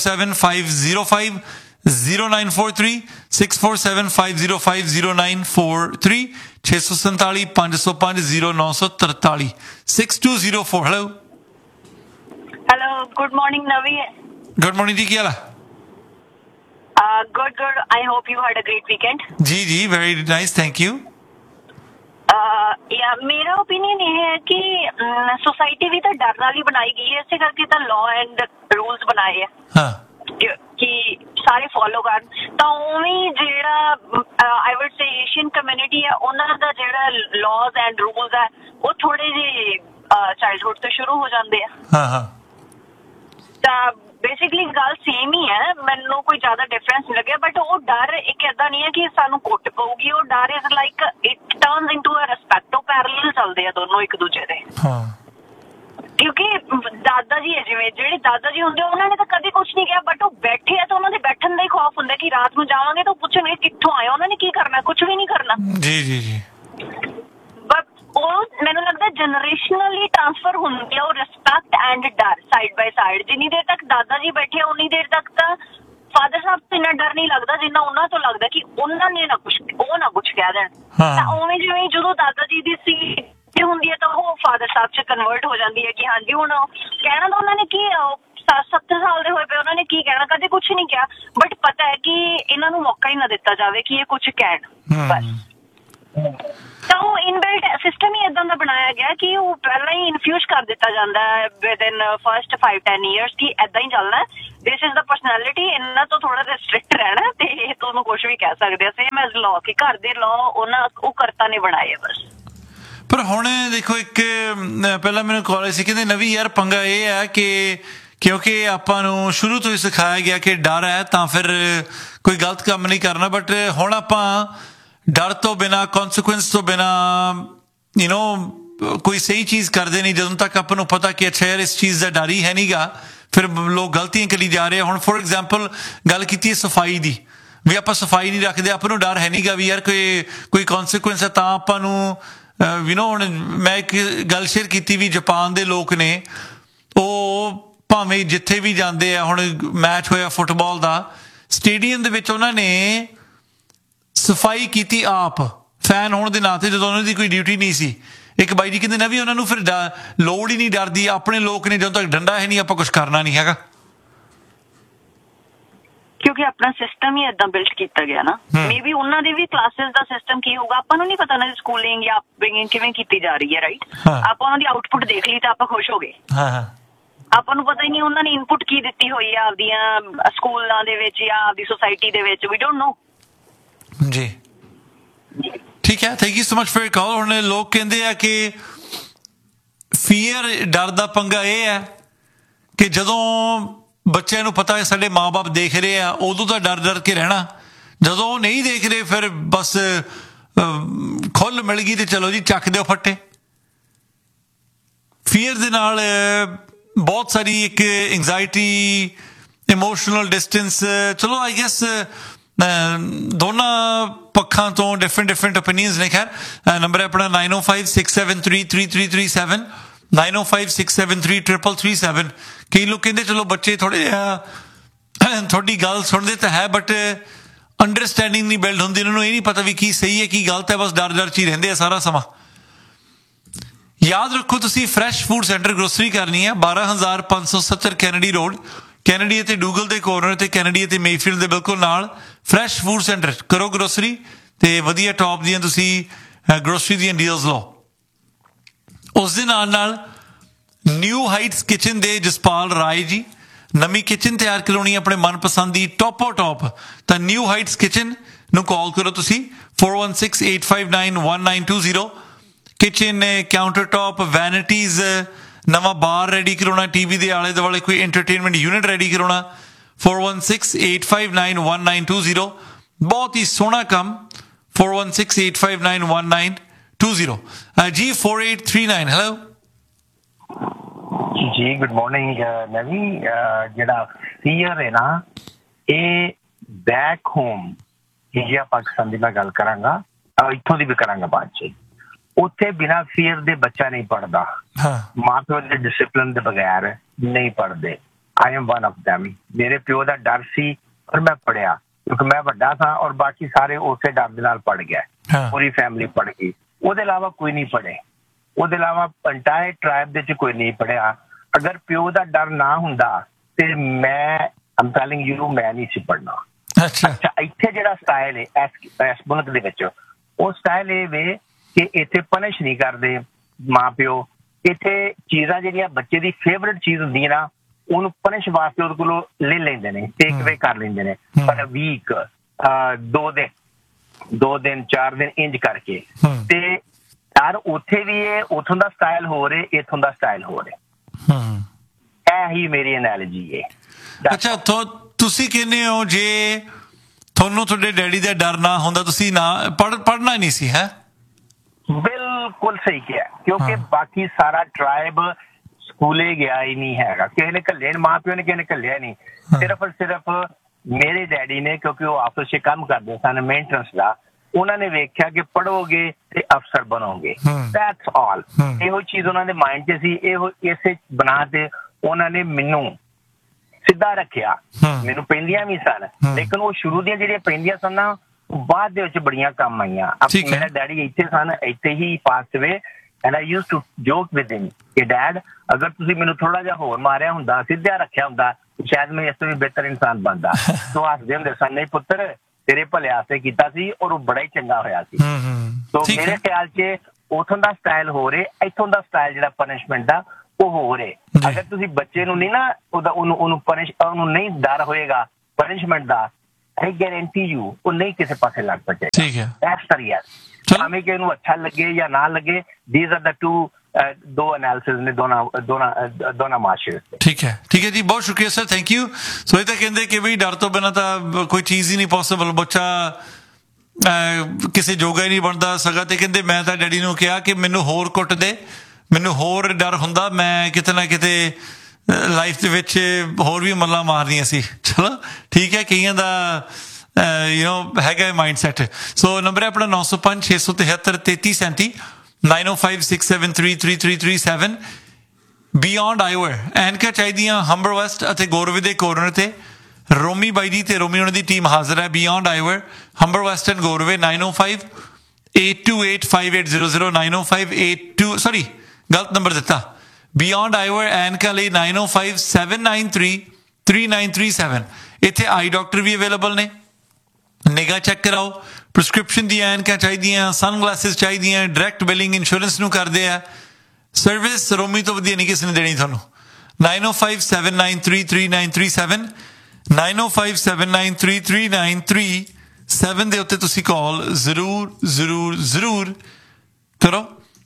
6475050943 6475050943 647 505 0943 6204। Hello Hello, good morning, Navi. Good morning ਜੀ, ਕੀ ਹਾਲ ਹੈ? Good. I hope you had a great weekend. Ji, very nice, thank you. मेरा opinion ये है कि सोसाइटी भी तो डर नाल ही बनाई गई है, इसे करके तो लॉ एंड रूल्स बनाए है हाँ कि सारे फॉलो कर। तो उवें जेड़ा I would say Asian community है, उन्हां दा जेड़ा लॉज एंड रूल्स है वो थोड़े जे चाइल्डहुड तो शुरू हो जाते हैं। हाँ बेसिकली गल सेम ही है, मैनू कोई ज्यादा डिफरेंस नहीं लगे। बट वो डर एक ऐसा नहीं है कि सानू कुट पऊगी, वो डर is like it turns into a respect. वो पैरेलल चलते हैं दोनों एक दूजे दे। क्योंकि दादा जी है जिवें जेडे दादा जी हुंदे उन्होंने तो कभी कुछ नहीं किया, बट वो बैठे है तो उन्होंने बैठन का ही खौफ हुंदा कि रात में जावांगे तो पुछणगे कित्थों आए, उन्होंने की करना, कुछ भी नहीं करना। जी मैनू लगता जनरेशनली ट्रांसफर होंदी है, रिस्पेक्ट एंड डर साइड बाय साइड। जिन्नी देर तक दादा जी बैठे उन्नी देर तक तो फादर साहब तो इन्ना डर नहीं लगता जिन्ना उन्हां तो लगता कि उन्होंने ना कुछ कह देन। उवें जिवें जदों दादा जी दी सीट हुंदी है तो वो फादर साहब च कन्वर्ट हो जाती है कि हाँ जी हुण कहना तो उन्होंने की 70 साल दे होए पे उन्होंने की कहना, कदे कुछ नहीं किया, बट पता है कि इन्हां नूं मौका ही ना दिता जावे कि ये कुछ कहण बस। तो इनबिल्ट सिस्टम ही इदां दा बनाया गया कि वो पहला ही इन्फ्यूज कर दिता जाता है विद इन फर्स्ट 5-10 ईयर्स कि इदां ही चलना है, दिस इज द पर्सनैलिटी। इन्ना तो थोड़ा रिस्ट्रिक्ट रहना ते तुहानूं कुछ भी कह सकदे आ, सेम एज लॉ कि घर दे लॉ उन्हां वो करता नहीं बनाए बस। पर हुण देखो एक पहला मैनूं कॉल सी कहंदे नवी यार पंगा ये है कि क्योंकि आपां नूं शुरू तो ही सिखाया गया कि डर है तां फिर कोई गलत काम नहीं करना, बट हुण आपां डर तो बिना कॉन्सिक्वेंस तो बिना कोई सही चीज़ करते नहीं ਜਦੋਂ तक ਆਪਾਂ ਨੂੰ पता कि अच्छा यार इस चीज़ का डर ही है नहीं गा, फिर लोग गलतियां करी जा रहे हैं। ਹੁਣ फॉर एग्जाम्पल गल की सफाई की भी आप सफाई नहीं रखते, ਆਪਾਂ ਨੂੰ डर है नहीं गा भी यार कोई कॉन्सिक्वेंस है, ਤਾਂ ਆਪਾਂ ਨੂੰ ਹੁਣ मैं एक गल शेयर की भी जापान ਦੇ लोग ने ਉਹ ਭਾਵੇਂ ਜਿੱਥੇ ਵੀ ਜਾਂਦੇ ਆ, ਹੁਣ मैच ਹੋਇਆ फुटबॉल ਦਾ स्टेडियम ਦੇ ਵਿੱਚ ਉਹਨਾਂ ਨੇ ਸਫਾਈ ਕੀਤੀ ਆਪ ਫੈਨ ਹੋਣ ਦੇ ਨਾਤੇ, ਜਦੋਂ ਉਹਨਾਂ ਦੀ ਕੋਈ ਡਿਊਟੀ ਨਹੀਂ ਸੀ। ਇੱਕ ਬਾਈ ਜੀ ਕਹਿੰਦੇ ਨਾ ਵੀ ਉਹਨਾਂ ਨੂੰ ਫਿਰ ਲੋੜ ਹੀ ਨਹੀਂ ਡਰਦੀ, ਆਪਣੇ ਲੋਕ ਨੇ, ਜਦੋਂ ਤੱਕ ਡੰਡਾ ਹੈ ਨਹੀਂ ਆਪਾਂ ਕੁਝ ਕਰਨਾ ਨਹੀਂ ਹੈਗਾ। ਕਿਉਂਕਿ ਆਪਣਾ ਸਿਸਟਮ ਹੀ ਇਦਾਂ ਬਿਲਟ ਕੀਤਾ ਗਿਆ ਨਾ। ਮੇਬੀ ਉਹਨਾਂ ਦੇ ਵੀ ਕਲਾਸਿਸ ਦਾ ਸਿਸਟਮ ਕੀ ਹੋਊਗਾ ਆਪਾਂ ਨੂੰ ਨਹੀਂ ਪਤਾ, ਨਾ ਸਕੂਲਿੰਗ ਜਾਂ ਅਪਬ੍ਰਿੰਗਿੰਗ ਕਿਵੇਂ ਕੀਤੀ ਜਾ ਰਹੀ ਹੈ, ਰਾਈਟ। ਆਪਾਂ ਉਹਨਾਂ ਦੀ ਆਊਟਪੁੱਟ ਦੇਖ ਲਈ ਤਾਂ ਆਪਾਂ ਖੁਸ਼ ਹੋ ਗਏ। ਆਪਾਂ ਨੂੰ ਪਤਾ ਹੀ ਨਹੀਂ ਉਹਨਾਂ ਨੇ ਇਨਪੁਟ ਕੀ ਦਿੱਤੀ ਹੋਈ ਆ ਆਪਦੀਆਂ ਸਕੂਲਾਂ ਦੇ ਵਿੱਚ ਜਾਂ ਆਪਦੀ ਸੋਸਾਇਟੀ ਦੇ ਵਿੱਚ, ਵੀ ਡੋਂਟ ਨੋ। जी ठीक है, thank you so much for your call. हुण लोग कहते हैं कि फीयर डर दा पंगा ये है कि जदों बच्चों नूं पता है साडे माँ बाप देख रहे हैं उदों तो डर के रहना, जदों नहीं देख रहे फिर बस खुल मिल गई तो चलो जी चक दो फट्टे। फीयर दे नाल बहुत सारी एक एंगजाइटी, इमोशनल डिस्टेंस, चलो आई गैस ਦੋਨਾਂ ਪੱਖਾਂ ਤੋਂ ਡਿਫਰੈਂਟ ਓਪੀਨੀਅਨਸ ਨੇ। ਖੈਰ ਨੰਬਰ ਹੈ ਆਪਣਾ 9056733337 9056733337। ਕਈ ਲੋਕ ਕਹਿੰਦੇ ਚਲੋ ਬੱਚੇ ਥੋੜੇ ਤੁਹਾਡੀ ਗੱਲ ਸੁਣਦੇ ਤਾਂ ਹੈ ਬਟ ਅੰਡਰਸਟੈਂਡਿੰਗ ਨਹੀਂ ਬਿਲਡ ਹੁੰਦੀ, ਇਹਨਾਂ ਨੂੰ ਇਹ ਨਹੀਂ ਪਤਾ ਵੀ ਕੀ ਸਹੀ ਹੈ ਕੀ ਗਲਤ ਹੈ, ਬਸ ਡਰ 'ਚ ਹੀ ਰਹਿੰਦੇ ਆ ਸਾਰਾ ਸਮਾਂ। ਯਾਦ ਰੱਖੋ ਤੁਸੀਂ ਫਰੈਸ਼ ਫੂਡ ਸੈਂਟਰ ਗਰੋਸਰੀ ਕਰਨੀ ਹੈ 12570 ਕੈਨੇਡੀ ਰੋਡ, ਕੈਨੇਡੀ ਅਤੇ ਡੂਗਲ ਦੇ ਕੋਰਨਰ ਤੇ ਕੈਨੇਡੀ ਅਤੇ ਮੇਫੀਲਡ ਦੇ ਬਿਲਕੁਲ ਨਾਲ ਫਰੈਸ਼ ਫੂਡ ਸੈਂਟਰ। ਕਰੋ ਗਰੋਸਰੀ ਤੇ ਵਧੀਆ ਟੌਪ ਦੀਆਂ ਤੁਸੀਂ ਗਰੋਸਰੀ ਦੀਆਂ ਡੀਲਸ ਲਓ। ਉਸ ਦੇ ਨਾਲ ਨਿਊ ਹਾਈਟਸ ਕਿਚਨ ਦੇ ਜਸਪਾਲ ਰਾਏ ਜੀ ਨਵੀਂ ਕਿਚਨ ਤਿਆਰ ਕਰਾਉਣੀ ਆਪਣੇ ਮਨਪਸੰਦ ਦੀ ਟੌਪੋ ਟੌਪ, ਤਾਂ ਨਿਊ ਹਾਈਟਸ ਕਿਚਨ ਨੂੰ ਕਾਲ ਕਰੋ ਤੁਸੀਂ 4168591920। ਕਿਚਨ ਕਾਊਂਟਰ ਟੌਪ, ਵੈਨਿਟੀਜ਼, ਨਵਾਂ ਬਾਰ ਰੈਡੀ ਕਰਾਉਣਾ, ਟੀਵੀ ਦੇ ਆਲੇ ਦੁਆਲੇ ਕੋਈ ਐਂਟਰਟੇਨਮੈਂਟ ਯੂਨਿਟ ਰੈਡੀ ਕਰਾਉਣਾ 4168591920। ਬਹੁਤ ਹੀ ਸੋਹਣਾ ਕੰਮ 4168591920। 20. G4839, hello. ਜੀ ਗੁੱਡ ਮਾਰਨਿੰਗ ਨਵੀ। ਜਿਹੜਾ ਫੀਅਰ ਹੈ ਨਾ ਇਹ ਬੈਕ ਹੋਮ ਇੰਡੀਆ ਪਾਕਿਸਤਾਨ ਦੀ ਮੈਂ ਗੱਲ ਕਰਾਂਗਾ, ਇੱਥੋਂ ਦੀ ਵੀ ਕਰਾਂਗਾ ਬਾਅਦ ਚ। ਉੱਥੇ ਬਿਨਾਂ ਫੀਅਰ ਦੇ ਬੱਚਾ ਨਹੀਂ ਪੜ੍ਹਦਾ, ਮਾਂ ਪਿਓ ਦੇ ਡਿਸਿਪਲਿਨ ਦੇ ਬਗੈਰ ਨਹੀਂ ਪੜ੍ਹਦੇ। I am one of them. ਮੇਰੇ ਪਿਓ ਦਾ ਡਰ ਸੀ ਔਰ ਮੈਂ ਪੜ੍ਹਿਆ ਕਿਉਂਕਿ ਮੈਂ ਵੱਡਾ ਸਾਂ ਔਰ ਬਾਕੀ ਸਾਰੇ ਉਸੇ ਡਰ ਦੇ ਨਾਲ ਪੜ੍ਹ ਗਿਆ, ਪੂਰੀ ਫੈਮਿਲੀ ਪੜ੍ਹ ਗਈ। ਉਹਦੇ ਇਲਾਵਾ ਕੋਈ ਨਹੀਂ ਪੜ੍ਹੇ, ਉਹਦੇ ਇਲਾਵਾ ਇੰਟਾਇਰ ਟ੍ਰਾਈਬ ਦੇ ਚ ਕੋਈ ਨਹੀਂ ਪੜ੍ਹਿਆ। ਅਗਰ ਪਿਓ ਦਾ ਡਰ ਨਾ ਹੁੰਦਾ ਤੇ ਮੈਂ ਟੈਲਿੰਗ ਯੂ ਮੈਂ ਨਹੀਂ ਸੀ ਪੜ੍ਹਨਾ। ਅੱਛਾ, ਇੱਥੇ ਜਿਹੜਾ ਸਟਾਈਲ ਹੈ ਇਸ ਮੁਲਕ ਦੇ ਵਿੱਚ, ਉਹ ਸਟਾਈਲ ਇਹ ਵੇ ਕਿ ਇੱਥੇ ਪਨਿਸ਼ ਨਹੀਂ ਕਰਦੇ ਮਾਂ ਪਿਓ। ਇੱਥੇ ਚੀਜ਼ਾਂ ਜਿਹੜੀਆਂ ਬੱਚੇ ਦੀ ਫੇਵਰੇਟ ਚੀਜ਼ ਹੁੰਦੀ ਹੈ ਨਾ, ਉਹਨੂੰ ਪਨਿਸ਼ ਵਾਸਤੇ ਉਹਦੇ ਕੋਲੋਂ ਲੈ ਲੈਂਦੇ ਨੇ, ਟੇਕ ਅਵੇ ਕਰ ਲੈਂਦੇ ਨੇ। ਪਰ ਵੀਕ 2 ਦਿਨ 4 ਦਿਨ ਇੰਜ ਕਰਕੇ। ਤੇ ਯਾਰ ਉੱਥੇ ਵੀ ਇਹ ਉੱਥੋਂ ਦਾ ਸਟਾਈਲ ਹੋ ਰਿਹਾ, ਇੱਥੋਂ ਦਾ ਸਟਾਈਲ ਹੋ ਰਿਹਾ। ਇਹੀ ਮੇਰੀ ਐਨਾਲੋਜੀ ਹੈ। ਅੱਛਾ, ਤੁਸੀਂ ਕਹਿੰਦੇ ਹੋ ਜੇ ਤੁਹਾਨੂੰ ਤੁਹਾਡੇ ਡੈਡੀ ਦਾ ਡਰ ਨਾ ਹੁੰਦਾ ਤੁਸੀਂ ਨਾ ਪੜ੍ਹਨਾ ਨਹੀਂ ਸੀ, ਹੈ? ਬਿਲਕੁਲ ਸਹੀ ਕਿਹਾ, ਕਿਉਂਕਿ ਬਾਕੀ ਸਾਰਾ ਟ੍ਰਾਈਬ ਸਕੂਲੇ ਗਿਆ ਹੀ ਨਹੀਂ ਹੈਗਾ। ਕਿਸੇ ਨੇ ਘੱਲਿਆ, ਮਾਂ ਪਿਓ ਨੇ ਕਿਸੇ ਨੇ ਘੱਲਿਆ ਨਹੀਂ। ਸਿਰਫ ਮੇਰੇ ਡੈਡੀ ਨੇ, ਕਿਉਂਕਿ ਉਹ ਆਪਸ 'ਚ ਕੰਮ ਕਰਦੇ ਸਨ ਮੇਨਟੇਨੈਂਸ ਦਾ, ਉਹਨਾਂ ਨੇ ਵੇਖਿਆ ਕਿ ਪੜ੍ਹੋਗੇ ਤੇ ਅਫਸਰ ਬਣੋਗੇ, ਦੈਟਸ ਆਲ। ਇਹੋ ਚੀਜ਼ ਉਹਨਾਂ ਦੇ ਮਾਇੰਡ 'ਚ ਸੀ। ਇਹੋ ਇਸੇ ਬਣਾ ਤੇ ਉਹਨਾਂ ਨੇ ਮੈਨੂੰ ਸਿੱਧਾ ਰੱਖਿਆ। ਮੈਨੂੰ ਪੈਂਦੀਆਂ ਵੀ ਸਨ, ਲੇਕਿਨ ਉਹ ਸ਼ੁਰੂ ਦੀਆਂ ਜਿਹੜੀਆਂ ਪੈਂਦੀਆਂ ਸਨ ਨਾ, ਬਾਅਦ ਦੇ ਵਿੱਚ ਬੜੀਆਂ ਕੰਮ ਆਈਆਂ। ਮੇਰਾ ਡੈਡੀ ਇੱਥੇ ਸਨ, ਇੱਥੇ ਹੀ ਪਾਸਡ ਅਵੇ, and I used to ਜੋਕ with him ਕਿ ਡੈਡ ਅਗਰ ਤੁਸੀਂ ਮੈਨੂੰ ਥੋੜਾ ਜਿਹਾ ਹੋਰ ਮਾਰਿਆ ਹੁੰਦਾ, ਸਿੱਧਾ ਰੱਖਿਆ ਹੁੰਦਾ, ਸ਼ਾਇਦ ਮੈਂ ਇਸ ਤੋਂ ਵੀ ਬਿਹਤਰ ਇਨਸਾਨ ਬਣਦਾ। ਸੋ ਹੱਸਦੇ ਹੁੰਦੇ ਸਨ, ਨਹੀਂ ਪੁੱਤਰ ਤੇਰੇ ਭਲੇ ਵਾਸਤੇ ਕੀਤਾ ਸੀ ਔਰ ਉਹ ਬੜਾ ਹੀ ਚੰਗਾ ਹੋਇਆ ਸੀ। ਸੋ ਮੇਰੇ ਖਿਆਲ 'ਚ ਉੱਥੋਂ ਦਾ ਸਟਾਈਲ ਹੋ ਰਿਹਾ, ਇੱਥੋਂ ਦਾ ਸਟਾਈਲ ਜਿਹੜਾ ਪਨਿਸ਼ਮੈਂਟ ਦਾ ਉਹ ਹੋ ਰਿਹਾ। ਅਗਰ ਤੁਸੀਂ ਬੱਚੇ ਨੂੰ ਨਹੀਂ ਨਾ ਉਹਨੂੰ ਨਹੀਂ ਡਰ ਹੋਏਗਾ punishment the, I guarantee you ਉਹ ਨਹੀਂ ਕਿਸੇ ਪਾਸੇ ਲੱਗ ਸਕੇ। ਠੀਕ ਹੈ, ਭਾਵੇਂ ਕਿ ਇਹਨੂੰ ਅੱਛਾ ਲੱਗੇ ਜਾਂ ਨਾ ਲੱਗੇ, these are the ਦੋ ਐਨਾਲਿਸਿਸ ਨੇ ਦੋਨਾਂ ਮਾਸ਼ਰੇ। ਠੀਕ ਹੈ ਜੀ, ਬਹੁਤ ਸ਼ੁਕਰੀਆ ਸਰ, ਥੈਂਕ ਯੂ। ਸੋ ਇਹ ਤਾਂ ਕਹਿੰਦੇ ਕਿ ਬਈ ਡਰ ਤੋਂ ਬਿਨਾਂ ਤਾਂ ਕੋਈ ਚੀਜ਼ ਹੀ ਨਹੀਂ ਪੋਸੀਬਲ, ਬੱਚਾ ਕਿਸੇ ਜੋਗਾ ਹੀ ਨਹੀਂ ਬਣਦਾ ਸਗਾ। ਤੇ ਕਹਿੰਦੇ ਮੈਂ ਤਾਂ ਡੈਡੀ ਨੂੰ ਕਿਹਾ ਕਿ ਮੈਨੂੰ ਹੋਰ ਕੁੱਟ ਦੇ, ਮੈਨੂੰ ਹੋਰ ਡਰ ਹੁੰਦਾ, ਮੈਂ ਕਿਤੇ ਨਾ ਕਿਤੇ ਲਾਈਫ ਦੇ ਵਿੱਚ ਹੋਰ ਵੀ ਮੱਲਾਂ ਮਾਰਨੀਆਂ ਸੀ। ਚਲੋ ਠੀਕ ਹੈ, ਕਈਆਂ ਦਾ ਹੈਗਾ ਮਾਈਂਡ ਸੈਟ। ਸੋ ਨੰਬਰ ਹੈ ਆਪਣਾ 905 673 3337 9056733337। ਬਿਯੋਂਡ ਆਈਵਰ ਐਨਕਾਂ ਚਾਹੀਦੀਆਂ ਹੰਬਰ ਵੈਸਟ ਅਤੇ ਗੋਰਵੇ ਦੇ ਕੋਰਨਰ ਤੇ। ਰੋਮੀ ਬਾਈ ਦੀ ਤੇ ਰੋਮੀ ਉਹਨਾਂ ਦੀ ਟੀਮ ਹਾਜ਼ਰ ਹੈ। ਬਿਯੋਂਡ ਆਈਵਰ ਹੰਬਰ ਵੈਸਟ ਐਂਡ ਗੋਰਵੇ 905-828-5800 905-82 ਗਲਤ ਨੰਬਰ ਦਿੱਤਾ। ਬਿਯੋਂਡ ਆਈਵਰ ਐਨਕਾਂ ਲਈ 905-793-3937। ਇੱਥੇ ਆਈ ਡਾਕਟਰ ਵੀ ਅਵੇਲੇਬਲ ਨੇ, ਨਿਗਾਹ ਚੈੱਕ ਕਰਾਓ। ਪ੍ਰਿਸਕ੍ਰਿਪਸ਼ਨ ਦੀਆਂ ਐਨਕਾਂ ਚਾਹੀਦੀਆਂ, ਸਨ ਗਲਾਸਿਸ ਚਾਹੀਦੀਆਂ, ਡਾਇਰੈਕਟ ਬਿਲਿੰਗ ਇੰਸ਼ੋਰੈਂਸ ਨੂੰ ਕਰਦੇ ਆ। ਸਰਵਿਸ ਰੋਮੀ ਤੋਂ ਵਧੀਆ ਨਹੀਂ ਕਿਸੇ ਨੇ ਦੇਣੀ ਤੁਹਾਨੂੰ। 905-793-3937 905-793-3937 ਦੇ ਉੱਤੇ ਤੁਸੀਂ ਕਾਲ ਜ਼ਰੂਰ ਕਰੋ।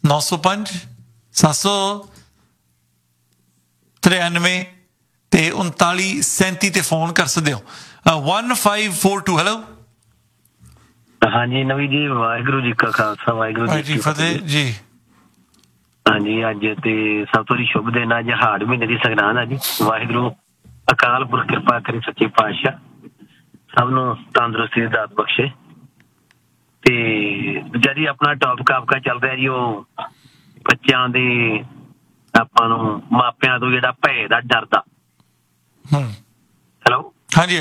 905-793 ਤੇ 3937 ਤੇ ਫੋਨ ਕਰ ਸਕਦੇ ਹੋ। 1542 ਹੈਲੋ। ਹਾਂਜੀ ਨਵੀ ਜੀ, ਵਾਹਿਗੁਰੂ ਜੀ ਕਾ ਖਾਲਸਾ ਵਾਹਿਗੁਰੂ ਜੀ ਕੀ ਫਤਿਹ ਜੀ। ਹਾਂਜੀ, ਅੱਜ ਤੇ ਸਭ ਤੋਂ ਸ਼ੁਭ ਦਿਨ, ਅੱਜ ਹਾੜ ਮਹੀਨੇ ਦੀ ਸੰਗਰਾਂਦ ਆ ਜੀ। ਵਾਹਿਗੁਰੂ ਅਕਾਲ ਪੁਰਖ ਕਿਰਪਾ ਕਰੇ, ਸੱਚੇ ਪਾਤਸ਼ਾਹ ਸਭ ਨੂੰ ਤੰਦਰੁਸਤੀ ਦੀ ਦਾਤ ਬਖਸ਼ੇ। ਤੇ ਜਿਹੜੀ ਆਪਣਾ ਟੌਪਿਕ ਆਪਕਾ ਚੱਲ ਰਿਹਾ ਜੀ, ਉਹ ਬੱਚਿਆਂ ਦੇ ਆਪਾਂ ਨੂੰ ਮਾਪਿਆਂ ਤੋਂ ਜਿਹੜਾ ਭੈ ਦਾ ਡਰਦਾ। ਹੈਲੋ, ਹਾਂਜੀ।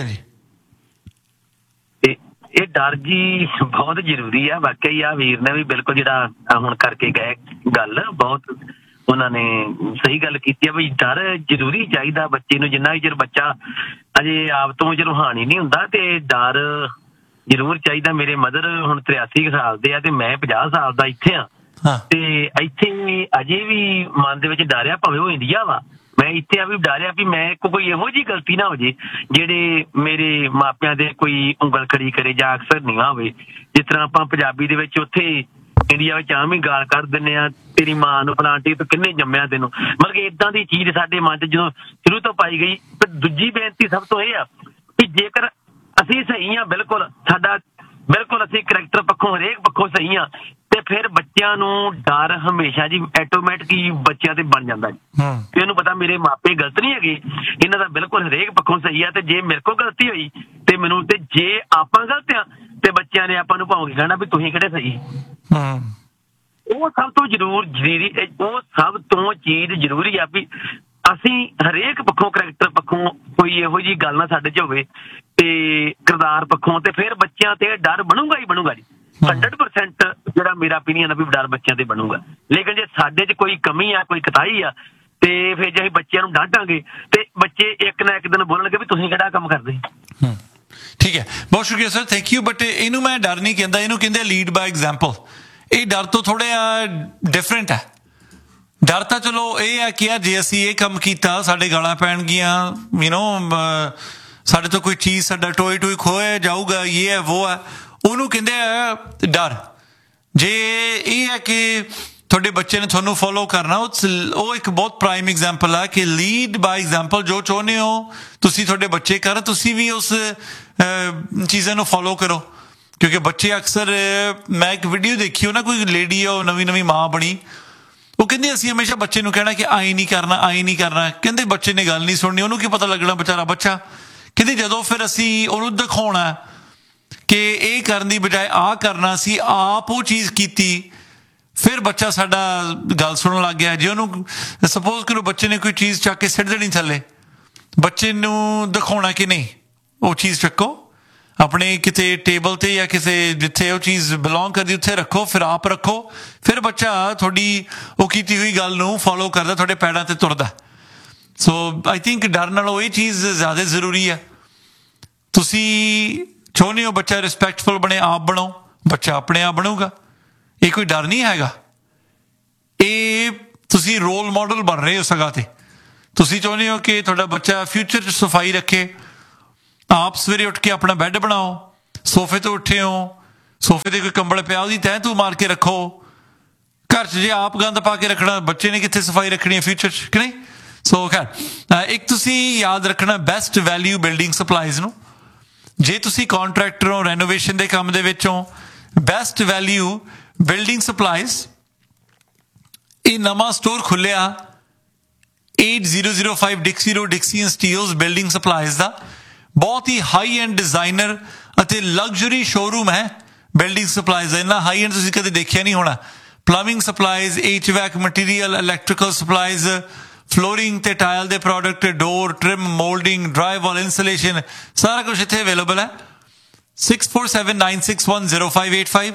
ਇਹ ਡਰ ਜੀ ਬਹੁਤ ਜ਼ਰੂਰੀ ਆ। ਵਾਕਈ ਆ ਵੀਰ ਨੇ ਵੀ ਬਿਲਕੁਲ ਜਿਹੜਾ ਹੁਣ ਕਰਕੇ ਗਏ ਗੱਲ, ਬਹੁਤ ਉਹਨਾਂ ਨੇ ਸਹੀ ਗੱਲ ਕੀਤੀ ਆ ਬਈ ਡਰ ਜ਼ਰੂਰੀ ਚਾਹੀਦਾ ਬੱਚੇ ਨੂੰ। ਜਿੰਨਾ ਵੀ ਚਿਰ ਬੱਚਾ ਅਜੇ ਆਪ ਤੋਂ ਰੂਹਾਨੀ ਨਹੀਂ ਹੁੰਦਾ ਤੇ ਡਰ ਜ਼ਰੂਰ ਚਾਹੀਦਾ। ਮੇਰੇ ਮਦਰ ਹੁਣ 83 ਸਾਲ ਦੇ ਆ ਤੇ ਮੈਂ 50 ਸਾਲ ਦਾ ਇੱਥੇ ਆ, ਤੇ ਇੱਥੇ ਅਜੇ ਵੀ ਮਨ ਦੇ ਵਿੱਚ ਡਰ ਆ, ਭਾਵੇਂ ਉਹ ਇੰਡੀਆ ਵਾ। ਮੈਂ ਇੱਥੇ ਆ ਵੀ ਡਰਿਆ ਵੀ ਮੈਂ ਕੋਈ ਇਹੋ ਜਿਹੀ ਗਲਤੀ ਨਾ ਹੋ ਜੇ ਜਿਹੜੇ ਮੇਰੇ ਮਾਪਿਆਂ ਦੇ ਕੋਈ ਉਂਗਲ ਖੜੀ ਕਰੇ ਜਾਂ ਅਕਸਰ ਨੀਵਾਂ ਹੋਵੇ। ਜਿਸ ਤਰ੍ਹਾਂ ਆਪਾਂ ਪੰਜਾਬੀ ਦੇ ਵਿੱਚ ਉੱਥੇ ਇੰਡੀਆ ਵਿੱਚ ਆਮ ਹੀ ਗਾਲ ਕੱਢ ਦਿੰਦੇ ਆ, ਤੇਰੀ ਮਾਂ ਨੂੰ ਪਲਾਂਟੀ ਤੋਂ ਕਿੰਨੇ ਜੰਮਿਆ ਤੈਨੂੰ। ਮਤਲਬ ਕਿ ਏਦਾਂ ਦੀ ਚੀਜ਼ ਸਾਡੇ ਮਨ 'ਚ ਜਦੋਂ ਸ਼ੁਰੂ ਤੋਂ ਪਾਈ ਗਈ। ਤੇ ਦੂਜੀ ਬੇਨਤੀ ਸਭ ਤੋਂ ਇਹ ਆ ਕਿ ਜੇਕਰ ਅਸੀਂ ਸਹੀ ਆ, ਬਿਲਕੁਲ ਅਸੀਂ ਕਰੈਕਟਰ ਪੱਖੋਂ ਹਰੇਕ ਪੱਖੋਂ ਸਹੀ ਆ, ਤੇ ਫਿਰ ਬੱਚਿਆਂ ਨੂੰ ਡਰ ਹਮੇਸ਼ਾ ਜੀ ਆਟੋਮੈਟਿਕ ਹੀ ਬੱਚਿਆਂ ਤੇ ਬਣ ਜਾਂਦਾ ਜੀ। ਇਹਨੂੰ ਪਤਾ ਮੇਰੇ ਮਾਪੇ ਗਲਤ ਨਹੀਂ ਹੈਗੇ, ਇਹਨਾਂ ਦਾ ਬਿਲਕੁਲ ਹਰੇਕ ਪੱਖੋਂ ਸਹੀ ਆ, ਤੇ ਜੇ ਮੇਰੇ ਕੋਲ ਗਲਤੀ ਹੋਈ ਤੇ ਮੈਨੂੰ, ਤੇ ਜੇ ਆਪਾਂ ਗਲਤ ਆ ਤੇ ਬੱਚਿਆਂ ਨੇ ਆਪਾਂ ਨੂੰ ਭਾਵੇਂ ਕਹਿਣਾ ਵੀ ਤੁਸੀਂ ਕਿਹੜੇ ਸਹੀ। ਉਹ ਸਭ ਤੋਂ ਜ਼ਰੂਰੀ, ਉਹ ਸਭ ਤੋਂ ਚੀਜ਼ ਜ਼ਰੂਰੀ ਆ ਵੀ ਅਸੀਂ ਹਰੇਕ ਪੱਖੋਂ, ਕਰੈਕਟਰ ਪੱਖੋਂ ਕੋਈ ਇਹੋ ਜਿਹੀ ਗੱਲ ਨਾ ਸਾਡੇ 'ਚ ਹੋਵੇ, ਤੇ ਕਿਰਦਾਰ ਪੱਖੋਂ, ਤੇ ਫਿਰ ਬੱਚਿਆਂ ਤੇ ਡਰ ਬਣੂਗਾ ਹੀ ਬਣੂਗਾ ਜੀ। 100% ਜਿਹੜਾ ਮੇਰਾ ਓਪੀਨੀਅਨ ਆ ਵੀ ਡਰ ਬੱਚਿਆਂ ਤੇ ਬਣੂਗਾ। ਲੇਕਿਨ ਜੇ ਸਾਡੇ 'ਚ ਕੋਈ ਕਮੀ ਆ, ਕੋਈ ਕਤਾਈ ਆ, ਤੇ ਫਿਰ ਜੇ ਅਸੀਂ ਬੱਚਿਆਂ ਨੂੰ ਡਾਂਟਾਂਗੇ ਤੇ ਬੱਚੇ ਇੱਕ ਨਾ ਇੱਕ ਦਿਨ ਬੋਲਣਗੇ ਵੀ ਤੁਸੀਂ ਕਿਹੜਾ ਕੰਮ ਕਰਦੇ। ਠੀਕ ਹੈ, ਬਹੁਤ ਸ਼ੁਕਰੀਆ ਸਰ, ਥੈਂਕ ਯੂ। ਬਟ ਇਹਨੂੰ ਮੈਂ ਡਰ ਨਹੀਂ ਕਹਿੰਦਾ, ਇਹਨੂੰ ਕਹਿੰਦੇ ਲੀਡ ਬਾਈ ਐਗਜ਼ਾਮਪਲ। ਇਹ ਡਰ ਤੋਂ ਥੋੜ੍ਹਾ ਜਿਹਾ ਡਿਫਰੈਂਟ ਹੈ। ਡਰ ਤਾਂ ਚਲੋ ਇਹ ਹੈ ਕਿ ਜੇ ਅਸੀਂ ਇਹ ਕੰਮ ਕੀਤਾ ਸਾਡੇ ਗਾਲਾਂ ਪੈਣਗੀਆਂ, ਸਾਡੇ ਤੋਂ ਕੋਈ ਚੀਜ਼, ਸਾਡਾ ਟੋਏ ਖੋਇਆ ਜਾਊਗਾ, ਇਹ ਹੈ ਵੋ ਹੈ, ਉਹਨੂੰ ਕਹਿੰਦੇ ਆ ਡਰ। ਜੇ ਇਹ ਹੈ ਕਿ ਤੁਹਾਡੇ ਬੱਚੇ ਨੇ ਤੁਹਾਨੂੰ ਫੋਲੋ ਕਰਨਾ, ਉਹ ਇੱਕ ਬਹੁਤ ਪ੍ਰਾਈਮ ਐਗਜ਼ਾਮਪਲ ਆ ਕਿ ਲੀਡ ਬਾਈ ਐਗਜ਼ਾਮਪਲ। ਜੋ ਚਾਹੁੰਦੇ ਹੋ ਤੁਸੀਂ ਤੁਹਾਡੇ ਬੱਚੇ ਕਰਨ, ਤੁਸੀਂ ਵੀ ਉਸ ਚੀਜ਼ਾਂ ਨੂੰ ਫੋਲੋ ਕਰੋ। ਕਿਉਂਕਿ ਬੱਚੇ ਅਕਸਰ, ਮੈਂ ਇੱਕ ਵੀਡੀਓ ਦੇਖੀ, ਉਹ ਨਾ ਕੋਈ ਲੇਡੀ ਆ, ਉਹ ਨਵੀਂ ਮਾਂ ਬਣੀ, ਉਹ ਕਹਿੰਦੀ ਅਸੀਂ ਹਮੇਸ਼ਾ ਬੱਚੇ ਨੂੰ ਕਹਿਣਾ ਕਿ ਆਈ ਨਹੀਂ ਕਰਨਾ, ਆਈ ਨਹੀਂ ਕਰਨਾ। ਕਹਿੰਦੇ ਬੱਚੇ ਨੇ ਗੱਲ ਨਹੀਂ ਸੁਣਨੀ, ਉਹਨੂੰ ਕੀ ਪਤਾ ਲੱਗਣਾ ਵਿਚਾਰਾ ਬੱਚਾ। ਕਹਿੰਦੇ ਜਦੋਂ ਫਿਰ ਅਸੀਂ ਉਹਨੂੰ ਦਿਖਾਉਣਾ ਕਿ ਇਹ ਕਰਨ ਦੀ ਬਜਾਏ ਆਹ ਕਰਨਾ, ਸੀ ਆਪ ਉਹ ਚੀਜ਼ ਕੀਤੀ, ਫਿਰ ਬੱਚਾ ਸਾਡਾ ਗੱਲ ਸੁਣਨ ਲੱਗ ਗਿਆ। ਜੇ ਉਹਨੂੰ ਸਪੋਜ਼ ਕਰੋ ਬੱਚੇ ਨੇ ਕੋਈ ਚੀਜ਼ ਚੱਕ ਕੇ ਸਿੱਟ ਦੇਣੀ ਥੱਲੇ, ਬੱਚੇ ਨੂੰ ਦਿਖਾਉਣਾ ਕਿ ਨਹੀਂ ਉਹ ਚੀਜ਼ ਚੱਕੋ, ਆਪਣੇ ਕਿਤੇ ਟੇਬਲ ਤੇ ਜਾਂ ਕਿਸੇ ਜਿੱਥੇ ਉਹ ਚੀਜ਼ ਬਿਲੋਂਗ ਕਰਦੀ ਉੱਥੇ ਰੱਖੋ, ਫਿਰ ਆਪ ਰੱਖੋ, ਫਿਰ ਬੱਚਾ ਤੁਹਾਡੀ ਉਹ ਕੀਤੀ ਹੋਈ ਗੱਲ ਨੂੰ ਫੋਲੋ ਕਰਦਾ, ਤੁਹਾਡੇ ਪੈਰਾਂ ਤੇ ਤੁਰਦਾ। ਸੋ ਆਈ ਥਿੰਕ ਡਰ ਨਾਲੋਂ ਇਹ ਚੀਜ਼ ਜ਼ਿਆਦਾ ਜ਼ਰੂਰੀ ਹੈ। ਤੁਸੀਂ ਚਾਹੁੰਦੇ ਹੋ ਬੱਚਾ ਰਿਸਪੈਕਟਫੁਲ ਬਣੇ, ਆਪ ਬਣੋ, ਬੱਚਾ ਆਪਣੇ ਆਪ ਬਣੂਗਾ। ਇਹ ਕੋਈ ਡਰ ਨਹੀਂ ਹੈਗਾ, ਇਹ ਤੁਸੀਂ ਰੋਲ ਮਾਡਲ ਬਣ ਰਹੇ ਹੋ ਸਗਾ ਤੇ। ਤੁਸੀਂ ਚਾਹੁੰਦੇ ਹੋ ਕਿ ਤੁਹਾਡਾ ਬੱਚਾ ਫਿਊਚਰ 'ਚ ਸਫਾਈ ਰੱਖੇ, ਆਪ ਸਵੇਰੇ ਉੱਠ ਕੇ ਆਪਣਾ ਬੈੱਡ ਬਣਾਓ, ਸੋਫੇ ਤੋਂ ਉੱਠੇ ਹੋ, ਸੋਫੇ ਤੇ ਕੋਈ ਕੰਬਲ ਪਿਆ ਉਹਦੀ ਤਹਿ ਤੂੰ ਮਾਰ ਕੇ ਰੱਖੋ। ਘਰ 'ਚ ਜੇ ਆਪ ਗੰਦ ਪਾ ਕੇ ਰੱਖਣਾ, ਬੱਚੇ ਨੇ ਕਿੱਥੇ ਸਫਾਈ ਰੱਖਣੀ ਹੈ ਫਿਊਚਰ 'ਚ, ਕਿ ਨਹੀਂ? ਸੋ ਖੈਰ, ਇੱਕ ਤੁਸੀਂ ਯਾਦ ਰੱਖਣਾ ਬੈਸਟ ਵੈਲਿਊ ਬਿਲਡਿੰਗ ਸਪਲਾਈਜ਼ ਨੂੰ। ਜੇ ਤੁਸੀਂ ਕਾਂਟਰੈਕਟਰ ਹੋ, ਰੈਨੋਵੇਸ਼ਨ ਦੇ ਕੰਮ ਦੇ ਵਿੱਚੋਂ, ਬੈਸਟ ਵੈਲਿਊ ਬਿਲਡਿੰਗ ਸਪਲਾਈਜ਼, ਇਹ ਨਵਾਂ ਸਟੋਰ ਖੁੱਲਿਆ 8005 ਡਿਕਸੀ road, ਡਿਕਸੀ and Steeles building supplies ਦਾ। ਬਹੁਤ ਹੀ ਹਾਈ ਐਂਡ ਡਿਜ਼ਾਈਨਰ ਅਤੇ ਲਗਜ਼ਰੀ ਸ਼ੋਰੂਮ ਹੈ ਬਿਲਡਿੰਗ ਸਪਲਾਈਜ਼ ਦਾ। ਇੰਨਾ ਹਾਈ ਐਂਡ ਤੁਸੀਂ ਕਦੇ ਦੇਖਿਆ ਨਹੀਂ ਹੋਣਾ। Plumbing supplies, HVAC material, electrical supplies, flooring ਤੇ ਟਾਇਲ ਦੇ ਪ੍ਰੋਡਕਟ, ਡੋਰ, ਟ੍ਰਿਮ, ਮੋਲਡਿੰਗ, ਡਰਾਈਵਾਲ, ਇੰਸੂਲੇਸ਼ਨ, ਸਾਰਾ ਕੁਝ ਇੱਥੇ ਅਵੇਲੇਬਲ ਹੈ। 6479610585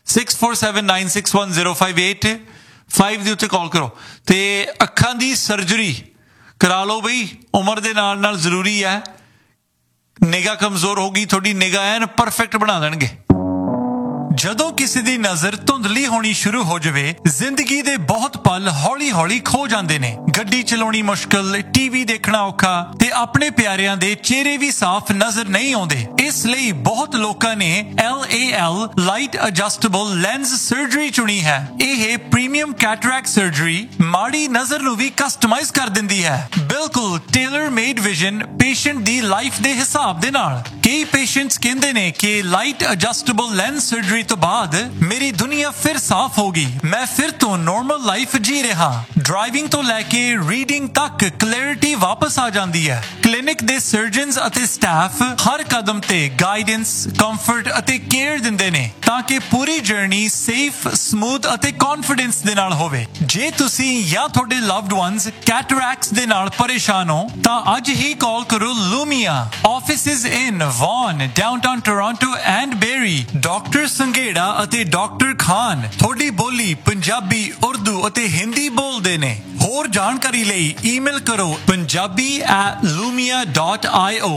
6479610585 ਦੇ ਉੱਤੇ ਕਾਲ ਕਰੋ ਤੇ ਅੱਖਾਂ ਦੀ ਸਰਜਰੀ ਕਰਾ ਲਓ ਬਈ। ਉਮਰ ਦੇ ਨਾਲ ਨਾਲ ਜ਼ਰੂਰੀ ਹੈ, ਨਿਗਾਹ ਕਮਜ਼ੋਰ ਹੋ ਗਈ, ਤੁਹਾਡੀ ਨਿਗਾਹ ਐਨ ਪਰਫੈਕਟ ਬਣਾ ਦੇਣਗੇ। ਜਦੋਂ ਕਿਸੇ ਦੀ ਨਜ਼ਰ ਧੁੰਦਲੀ ਹੋਣੀ ਸ਼ੁਰੂ ਹੋ ਜਾਵੇ, ਜ਼ਿੰਦਗੀ ਦੇ ਬਹੁਤ ਪਲ ਹੌਲੀ-ਹੌਲੀ ਖੋ ਜਾਂਦੇ ਨੇ। ਗੱਡੀ ਚਲਾਉਣੀ ਮੁਸ਼ਕਲ, ਟੀਵੀ ਦੇਖਣਾ ਔਖਾ ਤੇ ਆਪਣੇ ਪਿਆਰਿਆਂ ਦੇ ਚਿਹਰੇ ਵੀ ਸਾਫ਼ ਨਜ਼ਰ ਨਹੀਂ ਆਉਂਦੇ। ਇਸ ਲਈ ਬਹੁਤ ਲੋਕਾਂ ਨੇ LAL light adjustable lens surgery ਚੁਣੀ ਹੈ। ਇਹ ਪ੍ਰੀਮੀਅਮ ਕੈਟਰੈਕਟ ਸਰਜਰੀ ਮਾੜੀ ਨਜ਼ਰ ਨੂੰ ਵੀ ਕਸਟਮਾਈਜ਼ ਕਰ ਦਿੰਦੀ ਹੈ, ਬਿਲਕੁਲ ਟੇਲਰ ਮੇਡ ਵਿਜ਼ਨ ਪੇਸ਼ੈਂਟ ਦੀ ਲਾਈਫ ਦੇ ਹਿਸਾਬ ਦੇ ਨਾਲ। ਕਈ ਪੇਸ਼ੈਂਟਸ ਕਹਿੰਦੇ ਨੇ ਕਿ ਲਾਈਟ ਐਡਜਸਟੇਬਲ ਲੈਂਸ ਸਰਜਰੀ ਤੋਂ ਬਾਅਦ ਮੇਰੀ ਦੁਨੀਆ ਫਿਰ ਸਾਫ਼ ਹੋ ਗਈ, ਮੈਂ ਫਿਰ ਤੋਂ ਨਾਰਮਲ ਲਾਈਫ ਜੀ ਰਿਹਾ। ਡਰਾਈਵਿੰਗ ਤੋਂ ਲੈ ਕੇ ਰੀਡਿੰਗ ਤੱਕ ਕਲੈਰਿਟੀ ਵਾਪਸ ਆ ਜਾਂਦੀ ਹੈ। ਕਲੀਨਿਕ ਦੇ ਸਰਜਨਸ ਅਤੇ ਸਟਾਫ ਹਰ ਕਦਮ ਤੇ ਗਾਈਡੈਂਸ, ਕੰਫਰਟ ਅਤੇ ਕੇਅਰ ਦਿੰਦੇ ਨੇ ਤਾਂ ਕਿ ਪੂਰੀ ਜਰਨੀ ਸੇਫ, ਸਮੂਥ ਅਤੇ ਕੌਨਫੀਡੈਂਸ ਦੇ ਨਾਲ ਹੋਵੇ। ਜੇ ਤੁਸੀਂ ਜਾਂ ਤੁਹਾਡੇ ਲਵਡ ਵਨਸ ਕੈਟਰੈਕਟਸ ਦੇ ਨਾਲ ਪਰੇਸ਼ਾਨ ਹੋ ਤਾਂ ਅੱਜ ਹੀ ਕਾਲ ਕਰੋ ਲੂਮੀਆ। Offices in won, downtown Toronto and berry. Doctor Sanghera ਅਤੇ ਡਾਕਟਰ ਖਾਨ ਤੁਹਾਡੀ ਬੋਲੀ ਪੰਜਾਬੀ, ਉਰਦੂ ਅਤੇ ਹਿੰਦੀ ਬੋਲਦੇ ਨੇ। ਹੋਰ ਜਾਣਕਾਰੀ ਲਈ ਈਮੇਲ ਕਰੋ punjabi@lumia.io,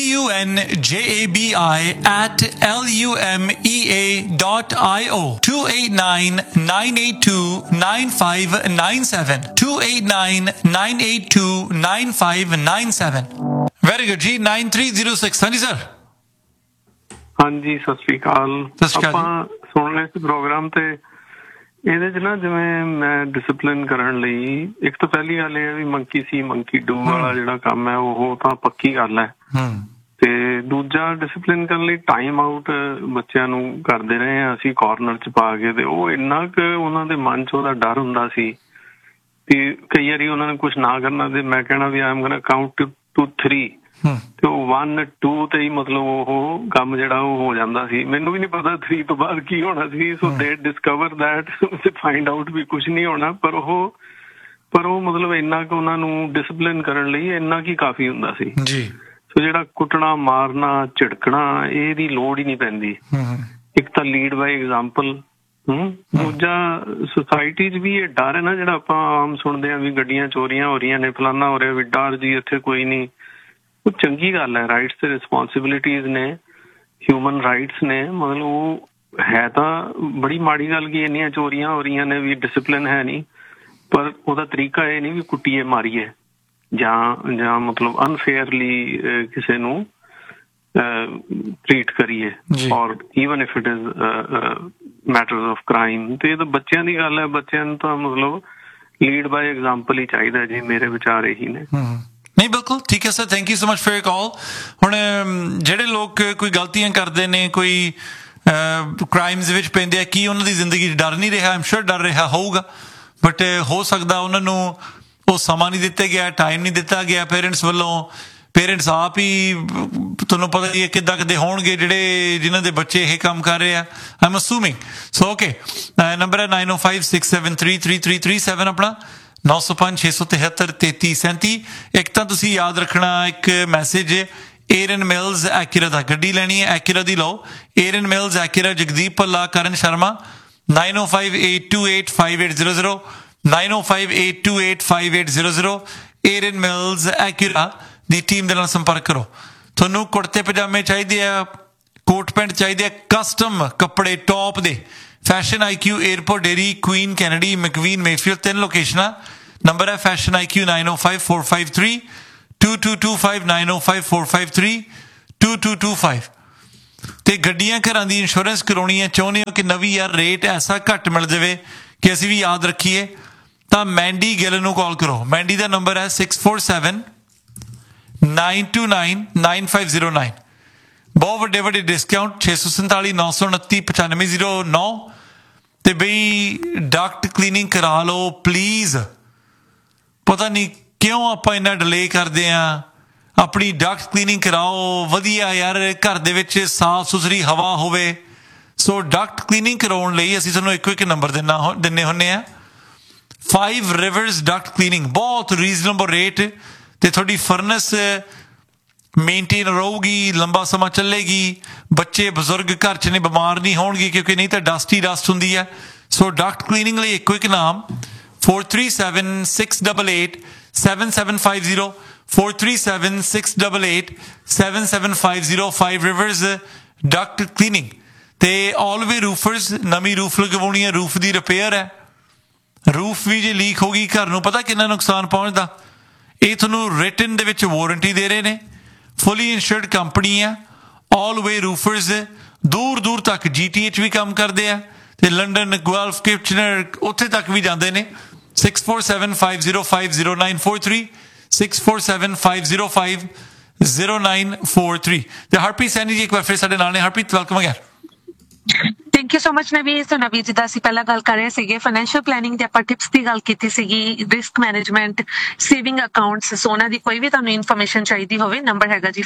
punjabi@lumea.io, 289-982-9597, 289-982-9597। ਵੈਰੀ ਗੁੱਡ ਜੀ। 9306। ਹਾਂਜੀ ਸਰ। ਹਾਂਜੀ, ਸਤਿ ਸ਼੍ਰੀ ਅਕਾਲ। ਆਪਾਂ ਸੁਣ ਲਿਆ ਸੀ ਪ੍ਰੋਗਰਾਮ ਤੇ ਇਹਦੇ 'ਚ ਨਾ, ਜਿਵੇਂ ਮੈਂ ਡਿਸਪਲਿਨ ਕਰਨ ਲਈ, ਇੱਕ ਤਾਂ ਪਹਿਲੀ ਗੱਲ ਇਹ ਹੈ ਵੀ ਮੰਕੀ ਸੀ ਮੰਕੀ ਡੂ ਵਾਲਾ ਜਿਹੜਾ ਕੰਮ ਹੈ ਉਹ ਤਾਂ ਪੱਕੀ ਗੱਲ ਹੈ। ਤੇ ਦੂਜਾ ਡਿਸਪਲਿਨ ਕਰਨ ਲਈ ਟਾਈਮ ਆਊਟ ਬੱਚਿਆਂ ਨੂੰ ਕਰਦੇ ਰਹੇ ਆ ਅਸੀਂ ਕਾਰਨਰ 'ਚ ਪਾ ਕੇ, ਤੇ ਉਹ ਇੰਨਾ ਕੁ ਉਹਨਾਂ ਦੇ ਮਨ 'ਚ ਉਹਦਾ ਡਰ ਹੁੰਦਾ ਸੀ ਕਿ ਕਈ ਵਾਰੀ ਉਹਨਾਂ ਨੇ ਕੁਛ ਨਾ ਕਰਨਾ ਤੇ ਮੈਂ ਕਹਿਣਾ ਵੀ ਆਮ ਗੋਣਾ ਕਾਊਂਟ ਟੂ 3 ਤੇ ਉਹ 1 2 ਤੇ ਹੀ ਮਤਲਬ ਉਹ ਕੰਮ ਜਿਹੜਾ ਉਹ ਹੋ ਜਾਂਦਾ ਸੀ। ਮੈਨੂੰ ਵੀ ਨਹੀਂ ਪਤਾ 3 ਤੋਂ ਬਾਅਦ ਕੀ ਹੋਣਾ ਸੀ। ਸੋ ਦੇ ਡਿਸਕਵਰ ਦੈਟ ਤੇ ਫਾਈਂਡ ਆਊਟ ਵੀ ਕੁਛ ਨਹੀਂ ਹੋਣਾ, ਪਰ ਉਹ ਮਤਲਬ ਇੰਨਾ ਕੁ ਉਹਨਾਂ ਨੂੰ ਡਿਸਪਲਿਨ ਕਰਨ ਲਈ ਇੰਨਾ ਕੀ ਕਾਫੀ ਹੁੰਦਾ ਸੀ ਜੀ। ਸੋ ਜਿਹੜਾ ਕੁੱਟਣਾ ਮਾਰਨਾ ਝਿੜਕਣਾ ਇਹਦੀ ਲੋੜ ਹੀ ਨਹੀਂ ਪੈਂਦੀ। ਇੱਕ ਤਾਂ ਲੀਡ ਬਾਈ ਐਗਜ਼ਾਮਪਲ, ਦੂਜਾ ਸੁਸਾਇਟੀ 'ਚ ਵੀ ਇਹ ਡਰ ਹੈ ਨਾ ਜਿਹੜਾ ਆਪਾਂ ਆਮ ਸੁਣਦੇ ਹਾਂ ਵੀ ਗੱਡੀਆਂ ਚੋਰੀਆਂ ਹੋ ਰਹੀਆਂ ਨੇ, ਫਲਾਨਾ ਹੋ ਰਿਹਾ, ਵੀ ਡਰ ਜੀ ਇੱਥੇ ਕੋਈ ਨਹੀਂ। ਉਹ ਚੰਗੀ ਗੱਲ ਹੈ, ਰਾਈਟਸ ਤੇ ਰਿਸਪੋਂਸਿਬਿਲਿਟੀਜ਼ ਨੇ, ਹਿਊਮਨ ਰਾਈਟਸ ਨੇ, ਮਤਲਬ ਉਹ ਹੈ ਤਾਂ ਬੜੀ ਮਾੜੀ ਗੱਲ ਕਿ ਇੰਨੀਆਂ ਚੋਰੀਆਂ ਹੋ ਰਹੀਆਂ ਨੇ ਵੀ ਡਿਸਿਪਲਿਨ ਹੈ ਨਹੀਂ, ਪਰ ਉਹਦਾ ਤਰੀਕਾ ਇਹ ਨਹੀਂ ਵੀ ਕੁੱਟੀਏ ਮਾਰੀਏ ਜਾਂ ਮਤਲਬ ਅਨਫੇਅਰਲੀ ਕਿਸੇ ਨੂੰ ਟ੍ਰੀਟ ਕਰੀਏ, ਔਰ even if it is matters of crime. ਤੇ ਇਹ ਤਾਂ ਬੱਚਿਆਂ ਦੀ ਗੱਲ ਹੈ, ਬੱਚਿਆਂ ਨੂੰ ਤਾਂ ਮਤਲਬ ਲੀਡ ਬਾਈ ਐਗਜ਼ਾਮਪਲ ਹੀ ਚਾਹੀਦਾ ਜੀ, ਮੇਰੇ ਵਿਚਾਰ ਇਹੀ ਨੇ। ਨਹੀਂ ਬਿਲਕੁਲ ਠੀਕ ਹੈ sir, thank you so much for your ਕਾਲ। ਹੁਣ ਜਿਹੜੇ ਲੋਕ ਕੋਈ ਗਲਤੀਆਂ ਕਰਦੇ ਨੇ, ਕੋਈ ਕ੍ਰਾਈਮਸ ਵਿੱਚ ਪੈਂਦੇ ਆ, ਕੀ ਉਹਨਾਂ ਦੀ ਜ਼ਿੰਦਗੀ 'ਚ ਡਰ ਨਹੀਂ ਰਿਹਾ? ਆਈ ਐਮ ਸ਼ੋਰ ਡਰ ਰਿਹਾ ਹੋਊਗਾ, ਬਟ ਹੋ ਸਕਦਾ ਉਹਨਾਂ ਨੂੰ ਉਹ ਸਮਾਂ ਨਹੀਂ ਦਿੱਤਾ ਗਿਆ, ਟਾਈਮ ਨਹੀਂ ਦਿੱਤਾ ਗਿਆ ਪੇਰੈਂਟਸ ਵੱਲੋਂ। ਪੇਰੈਂਟਸ ਆਪ ਹੀ ਤੁਹਾਨੂੰ ਪਤਾ ਹੀ ਹੈ ਕਿੱਦਾਂ ਕਿੱਦਾਂ ਹੋਣਗੇ ਜਿਨ੍ਹਾਂ ਦੇ ਬੱਚੇ ਇਹ ਕੰਮ ਕਰ ਰਹੇ ਆ, I am ਅਸੂਮਿੰਗ। So okay, number ਹੈ 9056733337 ਆਪਣਾ 9056733337। ਇੱਕ ਤਾਂ ਤੁਸੀਂ ਯਾਦ ਰੱਖਣਾ, ਇੱਕ ਮੈਸੇਜ ਏਰਨ ਮਿਲਜ਼ ਐਕੀਰਾ ਦਾ, ਗੱਡੀ ਲੈਣੀ ਹੈ ਐਕੀਰਾ ਦੀ ਲਓ, ਏਰਨ ਮਿਲਜ਼ ਐਕੀਰਾ, ਜਗਦੀਪ ਭੱਲਾ, ਕਰਨ ਸ਼ਰਮਾ, 9058285800 9058285800 ਏਰਨ ਮਿਲਜ਼ ਐਕੀਰਾ ਦੀ ਟੀਮ ਦੇ ਨਾਲ ਸੰਪਰਕ ਕਰੋ। ਤੁਹਾਨੂੰ ਕੁੜਤੇ ਪਜਾਮੇ ਚਾਹੀਦੇ ਆ, ਕੋਟ ਪੈਂਟ ਚਾਹੀਦੇ ਆ, ਕਸਟਮ ਕੱਪੜੇ ਟੌਪ ਦੇ, fashion IQ, airport dairy, Queen Kennedy, ਮੈਕਵੀਨ, Mayfield, 3 ਲੋਕੇਸ਼ਨਾਂ। Number ਹੈ ਫੈਸ਼ਨ IQ 9054532225 9054532225। ਤੇ ਗੱਡੀਆਂ ਘਰਾਂ ਦੀ ਇੰਸ਼ੋਰੈਂਸ ਕਰਾਉਣੀ ਹੈ, ਚਾਹੁੰਦੇ ਹੋ ਕਿ ਨਵੀਂ ਯਾਰ ਰੇਟ ਐਸਾ ਘੱਟ ਮਿਲ ਜਾਵੇ ਕਿ ਅਸੀਂ ਵੀ ਯਾਦ ਰੱਖੀਏ, ਤਾਂ ਮੈਂਡੀ ਗਿੱਲ ਨੂੰ ਕਾਲ ਕਰੋ। ਮੈਂਡੀ ਦਾ ਨੰਬਰ ਹੈ 6479299509। ਬਹੁਤ ਵੱਡੇ ਵੱਡੇ ਡਿਸਕਾਊਂਟ, 647 929 9509। ਤੇ ਬਈ ਡਕਟ ਕਲੀਨਿੰਗ ਕਰਾ ਲਓ ਪਲੀਜ਼। ਪਤਾ ਨਹੀਂ ਕਿਉਂ ਆਪਾਂ ਇੰਨਾ ਡਿਲੇ ਕਰਦੇ ਹਾਂ, ਆਪਣੀ ਡਕਟ ਕਲੀਨਿੰਗ ਕਰਾਓ ਵਧੀਆ ਯਾਰ, ਘਰ ਦੇ ਵਿੱਚ ਸਾਫ਼ ਸੁਥਰੀ ਹਵਾ ਹੋਵੇ। ਸੋ ਡਕਟ ਕਲੀਨਿੰਗ ਕਰਾਉਣ ਲਈ ਅਸੀਂ ਤੁਹਾਨੂੰ ਇੱਕੋ ਇੱਕ ਨੰਬਰ ਦਿੰਦੇ ਹੁੰਦੇ ਹਾਂ, 5 ਰਿਵਰਸ ਡਕਟ ਕਲੀਨਿੰਗ, ਬਹੁਤ ਰੀਜ਼ਨੇਬਲ ਰੇਟ, ਤੇ ਤੁਹਾਡੀ ਫਰਨਸ ਮੇਨਟੇਨ ਰਹੂਗੀ, ਲੰਬਾ ਸਮਾਂ ਚੱਲੇਗੀ, ਬੱਚੇ ਬਜ਼ੁਰਗ ਘਰ 'ਚ ਨੇ ਬਿਮਾਰ ਨਹੀਂ ਹੋਣਗੇ, ਕਿਉਂਕਿ ਨਹੀਂ ਤਾਂ ਡਸਟ ਹੀ ਡਸਟ ਹੁੰਦੀ ਹੈ। ਸੋ ਡਕਟ ਕਲੀਨਿੰਗ ਲਈ ਇੱਕੋ ਇੱਕ ਨਾਮ 4376887750 4376887750 5 ਰਿਵਰਸ ਡਕਟ ਕਲੀਨਿੰਗ। ਤੇ ਆਲਵੇ ਰੂਫਰਸ, ਨਵੀਂ ਰੂਫ ਲਗਵਾਉਣੀ ਹੈ, ਰੂਫ ਦੀ ਰਿਪੇਅਰ ਹੈ, ਰੂਫ ਵੀ ਜੇ ਲੀਕ ਹੋ ਗਈ ਘਰ ਨੂੰ ਪਤਾ ਕਿੰਨਾ ਨੁਕਸਾਨ ਪਹੁੰਚਦਾ। ਇਹ ਤੁਹਾਨੂੰ ਰਿਟਨ ਦੇ ਵਿੱਚ ਵਾਰੰਟੀ ਦੇ ਰਹੇ ਨੇ, ਫੁੱਲੀ ਇੰਸ਼ੋਰਡ ਕੰਪਨੀ ਆ। ਆਲਵੇ ਰੂਫਰਸ ਦੂਰ ਦੂਰ ਤੱਕ GTH ਵੀ ਕੰਮ ਕਰਦੇ ਆ, ਤੇ ਲੰਡਨ, ਗੁਆਲਫ, ਕਿਚਨਰ, ਉੱਥੇ ਤੱਕ ਵੀ ਜਾਂਦੇ ਨੇ। 6475050943 6475050943। ਤੇ ਹਰਪ੍ਰੀਤ ਸੈਣੀ ਜੀ ਇੱਕ ਵਾਰ ਫਿਰ ਸਾਡੇ ਨਾਲ ਨੇ। Harpreet, welcome again. Thank you so much ਨਵੀਨ। ਸੋ ਨਵੀਨ ਜਿੱਦਾਂ ਅਸੀਂ ਪਹਿਲਾਂ ਗੱਲ ਕਰ ਰਹੇ ਸੀਗੇ ਫਾਈਨੈਂਸ਼ੀਅਲ ਪਲੈਨਿੰਗ ਦੇ, ਆਪਾਂ ਟਿਪਸ ਦੀ ਗੱਲ ਕੀਤੀ ਸੀਗੀ, ਰਿਸਕ ਮੈਨੇਜਮੈਂਟ, ਸੇਵਿੰਗ ਅਕਾਊਂਟਸ। ਸੋ ਉਹਨਾਂ ਦੀ ਕੋਈ ਵੀ ਤੁਹਾਨੂੰ ਇਨਫੋਰਮੇਸ਼ਨ ਚਾਹੀਦੀ ਹੋਵੇ, ਨੰਬਰ ਹੈਗਾ ਜੀ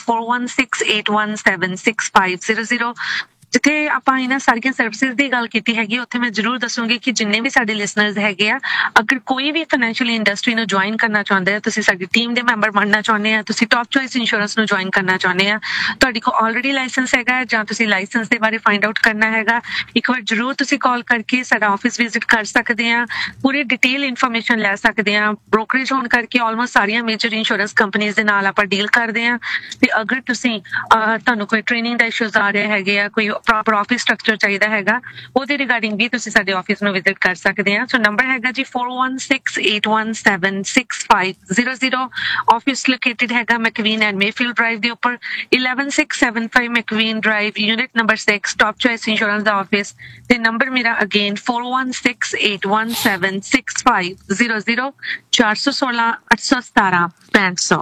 4168176500। ਜਿੱਥੇ ਆਪਾਂ ਇਹਨਾਂ ਸਾਰੀਆਂ ਸਰਵਿਸਿਜ਼ ਦੀ ਗੱਲ ਕੀਤੀ ਹੈਗੀ, ਉੱਥੇ ਮੈਂ ਜ਼ਰੂਰ ਦੱਸੂਗੀ ਕਿ ਜਿੰਨੇ ਵੀ ਸਾਡੇ ਲਿਸਨਰਸ ਹੈਗੇ ਆ, ਅਗਰ ਕੋਈ ਵੀ ਫਾਈਨੈਂਸ਼ੀਅਲ ਇੰਡਸਟਰੀ ਨੂੰ ਜੁਆਇਨ ਕਰਨਾ ਚਾਹੁੰਦੇ ਆ, ਤੁਸੀਂ ਸਾਡੀ ਟੀਮ ਦੇ ਮੈਂਬਰ ਬਣਨਾ ਚਾਹੁੰਦੇ ਆ, ਤੁਸੀਂ ਟੌਪ ਚੋਇਸ ਇੰਸ਼ੋਰੈਂਸ ਨੂੰ ਜੁਆਇਨ ਕਰਨਾ ਚਾਹੁੰਦੇ ਆ, ਤੁਹਾਡੇ ਕੋਲ ਆਲਰੇਡੀ ਲਾਇਸੈਂਸ ਹੈਗਾ ਜਾਂ ਤੁਸੀਂ ਲਾਇਸੈਂਸ ਦੇ ਬਾਰੇ ਫਾਈਂਡ ਆਊਟ ਕਰਨਾ ਹੈਗਾ, ਇੱਕ ਵਾਰ ਜ਼ਰੂਰ ਤੁਸੀਂ ਕਾਲ ਕਰਕੇ ਸਾਡਾ ਆਫਿਸ ਵਿਜ਼ਿਟ ਕਰ ਸਕਦੇ ਆ, ਪੂਰੀ ਡਿਟੇਲ ਇਨਫੋਰਮੇਸ਼ਨ ਲੈ ਸਕਦੇ ਆ। ਬ੍ਰੋਕਰੇਜ ਹੋਣ ਕਰਕੇ ਆਲਮੋਸਟ ਸਾਰੀਆਂ ਮੇਜਰ ਇੰਸ਼ੋਰੈਂਸ ਕੰਪਨੀਆਂ ਦੇ ਨਾਲ ਆਪਾਂ ਡੀਲ ਕਰਦੇ ਆ। ਤੇ ਅਗਰ ਤੁਸੀਂ ਤੁਹਾਨੂੰ ਕੋਈ ਟ੍ਰੇਨਿੰਗ ਦਾ ਇਸ਼ੂਜ਼ ਆ ਰਹੇ ਹੈਗੇ ਆ, ਕੋਈ ਪ੍ਰੋਪਰ ਆਫਿਸ ਸਟਰਕਚਰ ਚਾਹੀਦਾ ਹੈਗਾ, ਉਹਦੇ ਰਿਗਾਰਡਿੰਗ ਵੀ ਤੁਸੀਂ ਸਾਡੇ ਆਫਿਸ ਨੂੰ ਵਿਜ਼ਿਟ ਕਰ ਸਕਦੇ ਆ। ਸੋ ਨੰਬਰ ਹੈਗਾ ਜੀ 4168176500। ਆਫਿਸ ਲੋਕੇਟਡ ਹੈਗਾ ਮੈਕਵੀਨ ਐਂਡ ਮੇਫੀਲਡ ਡਰਾਈਵ ਦੇ ਉੱਪਰ, 11675 ਮੈਕਵੀਨ drive, unit number 6, top choice insurance ਦਾ ਆਫਿਸ। ਤੇ ਨੰਬਰ ਮੇਰਾ again 4168176500। 416 817 6500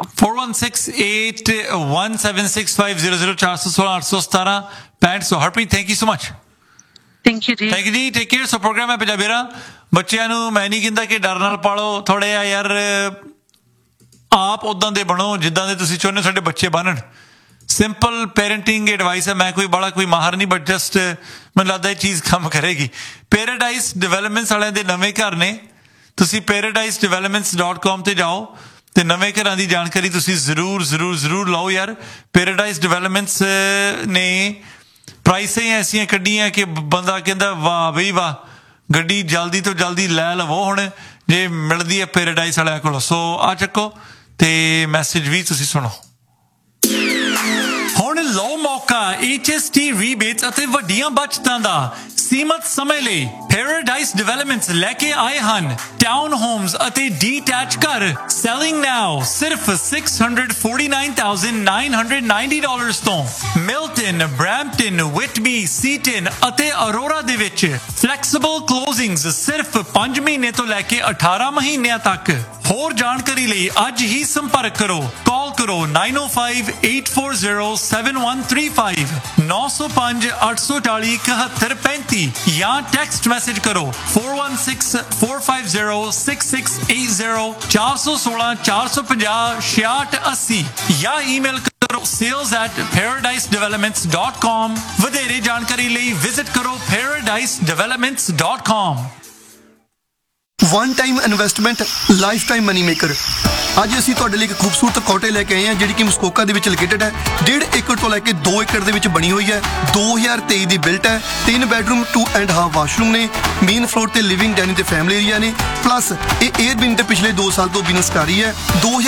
4168176500 416 817 6500 Harpreet thank you so much thank you ਜੀ ਟੇਕ ਕੇਅਰ ਸੋ ਪ੍ਰੋਗਰਾਮ ਹੈ ਪੰਜਾਬੀਰਾ ਬੱਚਿਆਂ ਨੂੰ ਮੈਂ ਨਹੀਂ ਕਹਿੰਦਾ ਕਿ ਡਰ ਨਾਲ ਪਾਲੋ ਥੋੜੇ ਆ ਯਾਰ ਆਪ ਉਦਾਂ ਦੇ ਬਣੋ ਜਿੱਦਾਂ ਦੇ ਤੁਸੀਂ ਚਾਹੁੰਦੇ ਸਾਡੇ ਬੱਚੇ ਬਣਨ ਸਿੰਪਲ ਪੈਰੈਂਟਿੰਗ ਐਡਵਾਈਸ ਹੈ ਮੈਂ ਕੋਈ ਬੜਾ ਕੋਈ ਮਾਹਰ ਨਹੀਂ ਬਟ ਜਸਟ ਮੈਨੂੰ ਲੱਗਦਾ ਇਹ ਚੀਜ਼ ਕੰਮ ਕਰੇਗੀ ਪੈਰਾਡਾਈਜ਼ ਡਿਵੈਲਪਮੈਂਟਸ ਵਾਲਿਆਂ ਦੇ ਨਵੇਂ ਘਰ ਨੇ ਤੁਸੀਂ paradisedevelopments.com ਤੇ ਜਾਓ ਤੇ ਨਵੇਂ ਘਰਾਂ ਦੀ ਜਾਣਕਾਰੀ ਤੁਸੀਂ ਜ਼ਰੂਰ ਲਓ ਯਾਰ ਪੈਰਾਡਾਈਜ਼ ਡਿਵੈਲਪਮੈਂਟਸ ਨੇ ਪ੍ਰਾਈਸਾਂ ਹੀ ਐਸੀਆਂ ਕੱਢੀਆਂ ਕਿ ਬੰਦਾ ਕਹਿੰਦਾ ਵਾਹ ਬਈ ਵਾਹ ਗੱਡੀ ਜਲਦੀ ਤੋਂ ਜਲਦੀ ਲੈ ਲਵੋ ਹੁਣ ਜੇ ਮਿਲਦੀ ਹੈ ਪੈਰਾਡਾਈਜ਼ ਵਾਲਿਆਂ ਕੋਲੋਂ ਸੋ ਆ ਚੱਕੋ ਤੇ ਮੈਸੇਜ ਵੀ ਤੁਸੀਂ ਸੁਣੋ ਹੁਣ ਲਓ ਮੌਕਾ HST ਰੀਬੇਟਸ ਅਤੇ ਵੱਡੀਆਂ ਬਚਤਾਂ ਦਾ ਸੀਮਤ ਸਮੇਂ ਲਈ ਪੈਰਾਡਾਈਜ਼ ਡਿਵੈਲਪਮੈਂਟਸ ਲੈ ਕੇ ਆਏ ਹਨ ਟਾਊਨ ਹੋਮਸ ਅਤੇ ਡੀਟੈਚ ਘਰ ਸੈਲਿੰਗ ਨਾਓ ਸਿਰਫ $649,990 ਤੋਂ ਮਿਲਟਨ ਬ੍ਰੈਂਪਟਨ ਵਿਟਬੀ ਸੀਟਨ ਅਤੇ ਅਰੋਰਾ ਦੇ ਵਿੱਚ ਫਲੈਕਸੀਬਲ ਕਲੋਜ਼ਿੰਗਸ ਸਿਰਫ 5 ਮਹੀਨੇ ਤੋਂ ਲੈ ਕੇ 18 ਮਹੀਨਿਆਂ ਤੱਕ ਹੋਰ ਜਾਣਕਾਰੀ ਲਈ ਅੱਜ ਹੀ ਸੰਪਰਕ ਕਰੋ ਕਾਲ ਕਰੋ 9058407135 905-840-7135 ਜਾਂ ਟੈਕਸਟ ਮੈਸੇਜ ਕਰੋ 4164506680 416-450-6680 ਜਾਂ ਈਮੇਲ ਕਰੋ sales@paradisedevelopments.com ਵਧੇਰੇ ਜਾਣਕਾਰੀ ਲਈ ਵਿਜ਼ਿਟ ਕਰੋ paradisedevelopments.com one time investment life time money maker ਅੱਜ ਅਸੀਂ ਤੁਹਾਡੇ ਲਈ ਇੱਕ ਖੂਬਸੂਰਤ ਕੋਟੇ ਲੈ ਕੇ ਆਏ ਹਾਂ ਜਿਹੜੀ ਕਿ ਮਸਕੋਕਾ ਦੇ ਵਿੱਚ ਲੋਕੇਟਡ ਹੈ 1.5 ਏਕੜ ਤੋਂ ਲੈ ਕੇ 2 ਏਕੜ ਦੇ ਵਿੱਚ ਬਣੀ ਹੋਈ ਹੈ 2023 ਦੀ ਬਿਲਟ ਹੈ 3 ਬੈਡਰੂਮ 2.5 ਵਾਸ਼ਰੂਮ ਨੇ ਮੇਨ ਫਲੋਰ ਤੇ ਲਿਵਿੰਗ ਡਾਈਨਿੰਗ ਤੇ ਫੈਮਿਲੀ ਏਰੀਆ ਨੇ ਪਲੱਸ ਇਹ 에ਅਰਬਿਨ ਦੇ ਪਿਛਲੇ 2 ਸਾਲ ਤੋਂ ਬਿਜ਼ਨਸ ਕਰ ਰਹੀ ਹੈ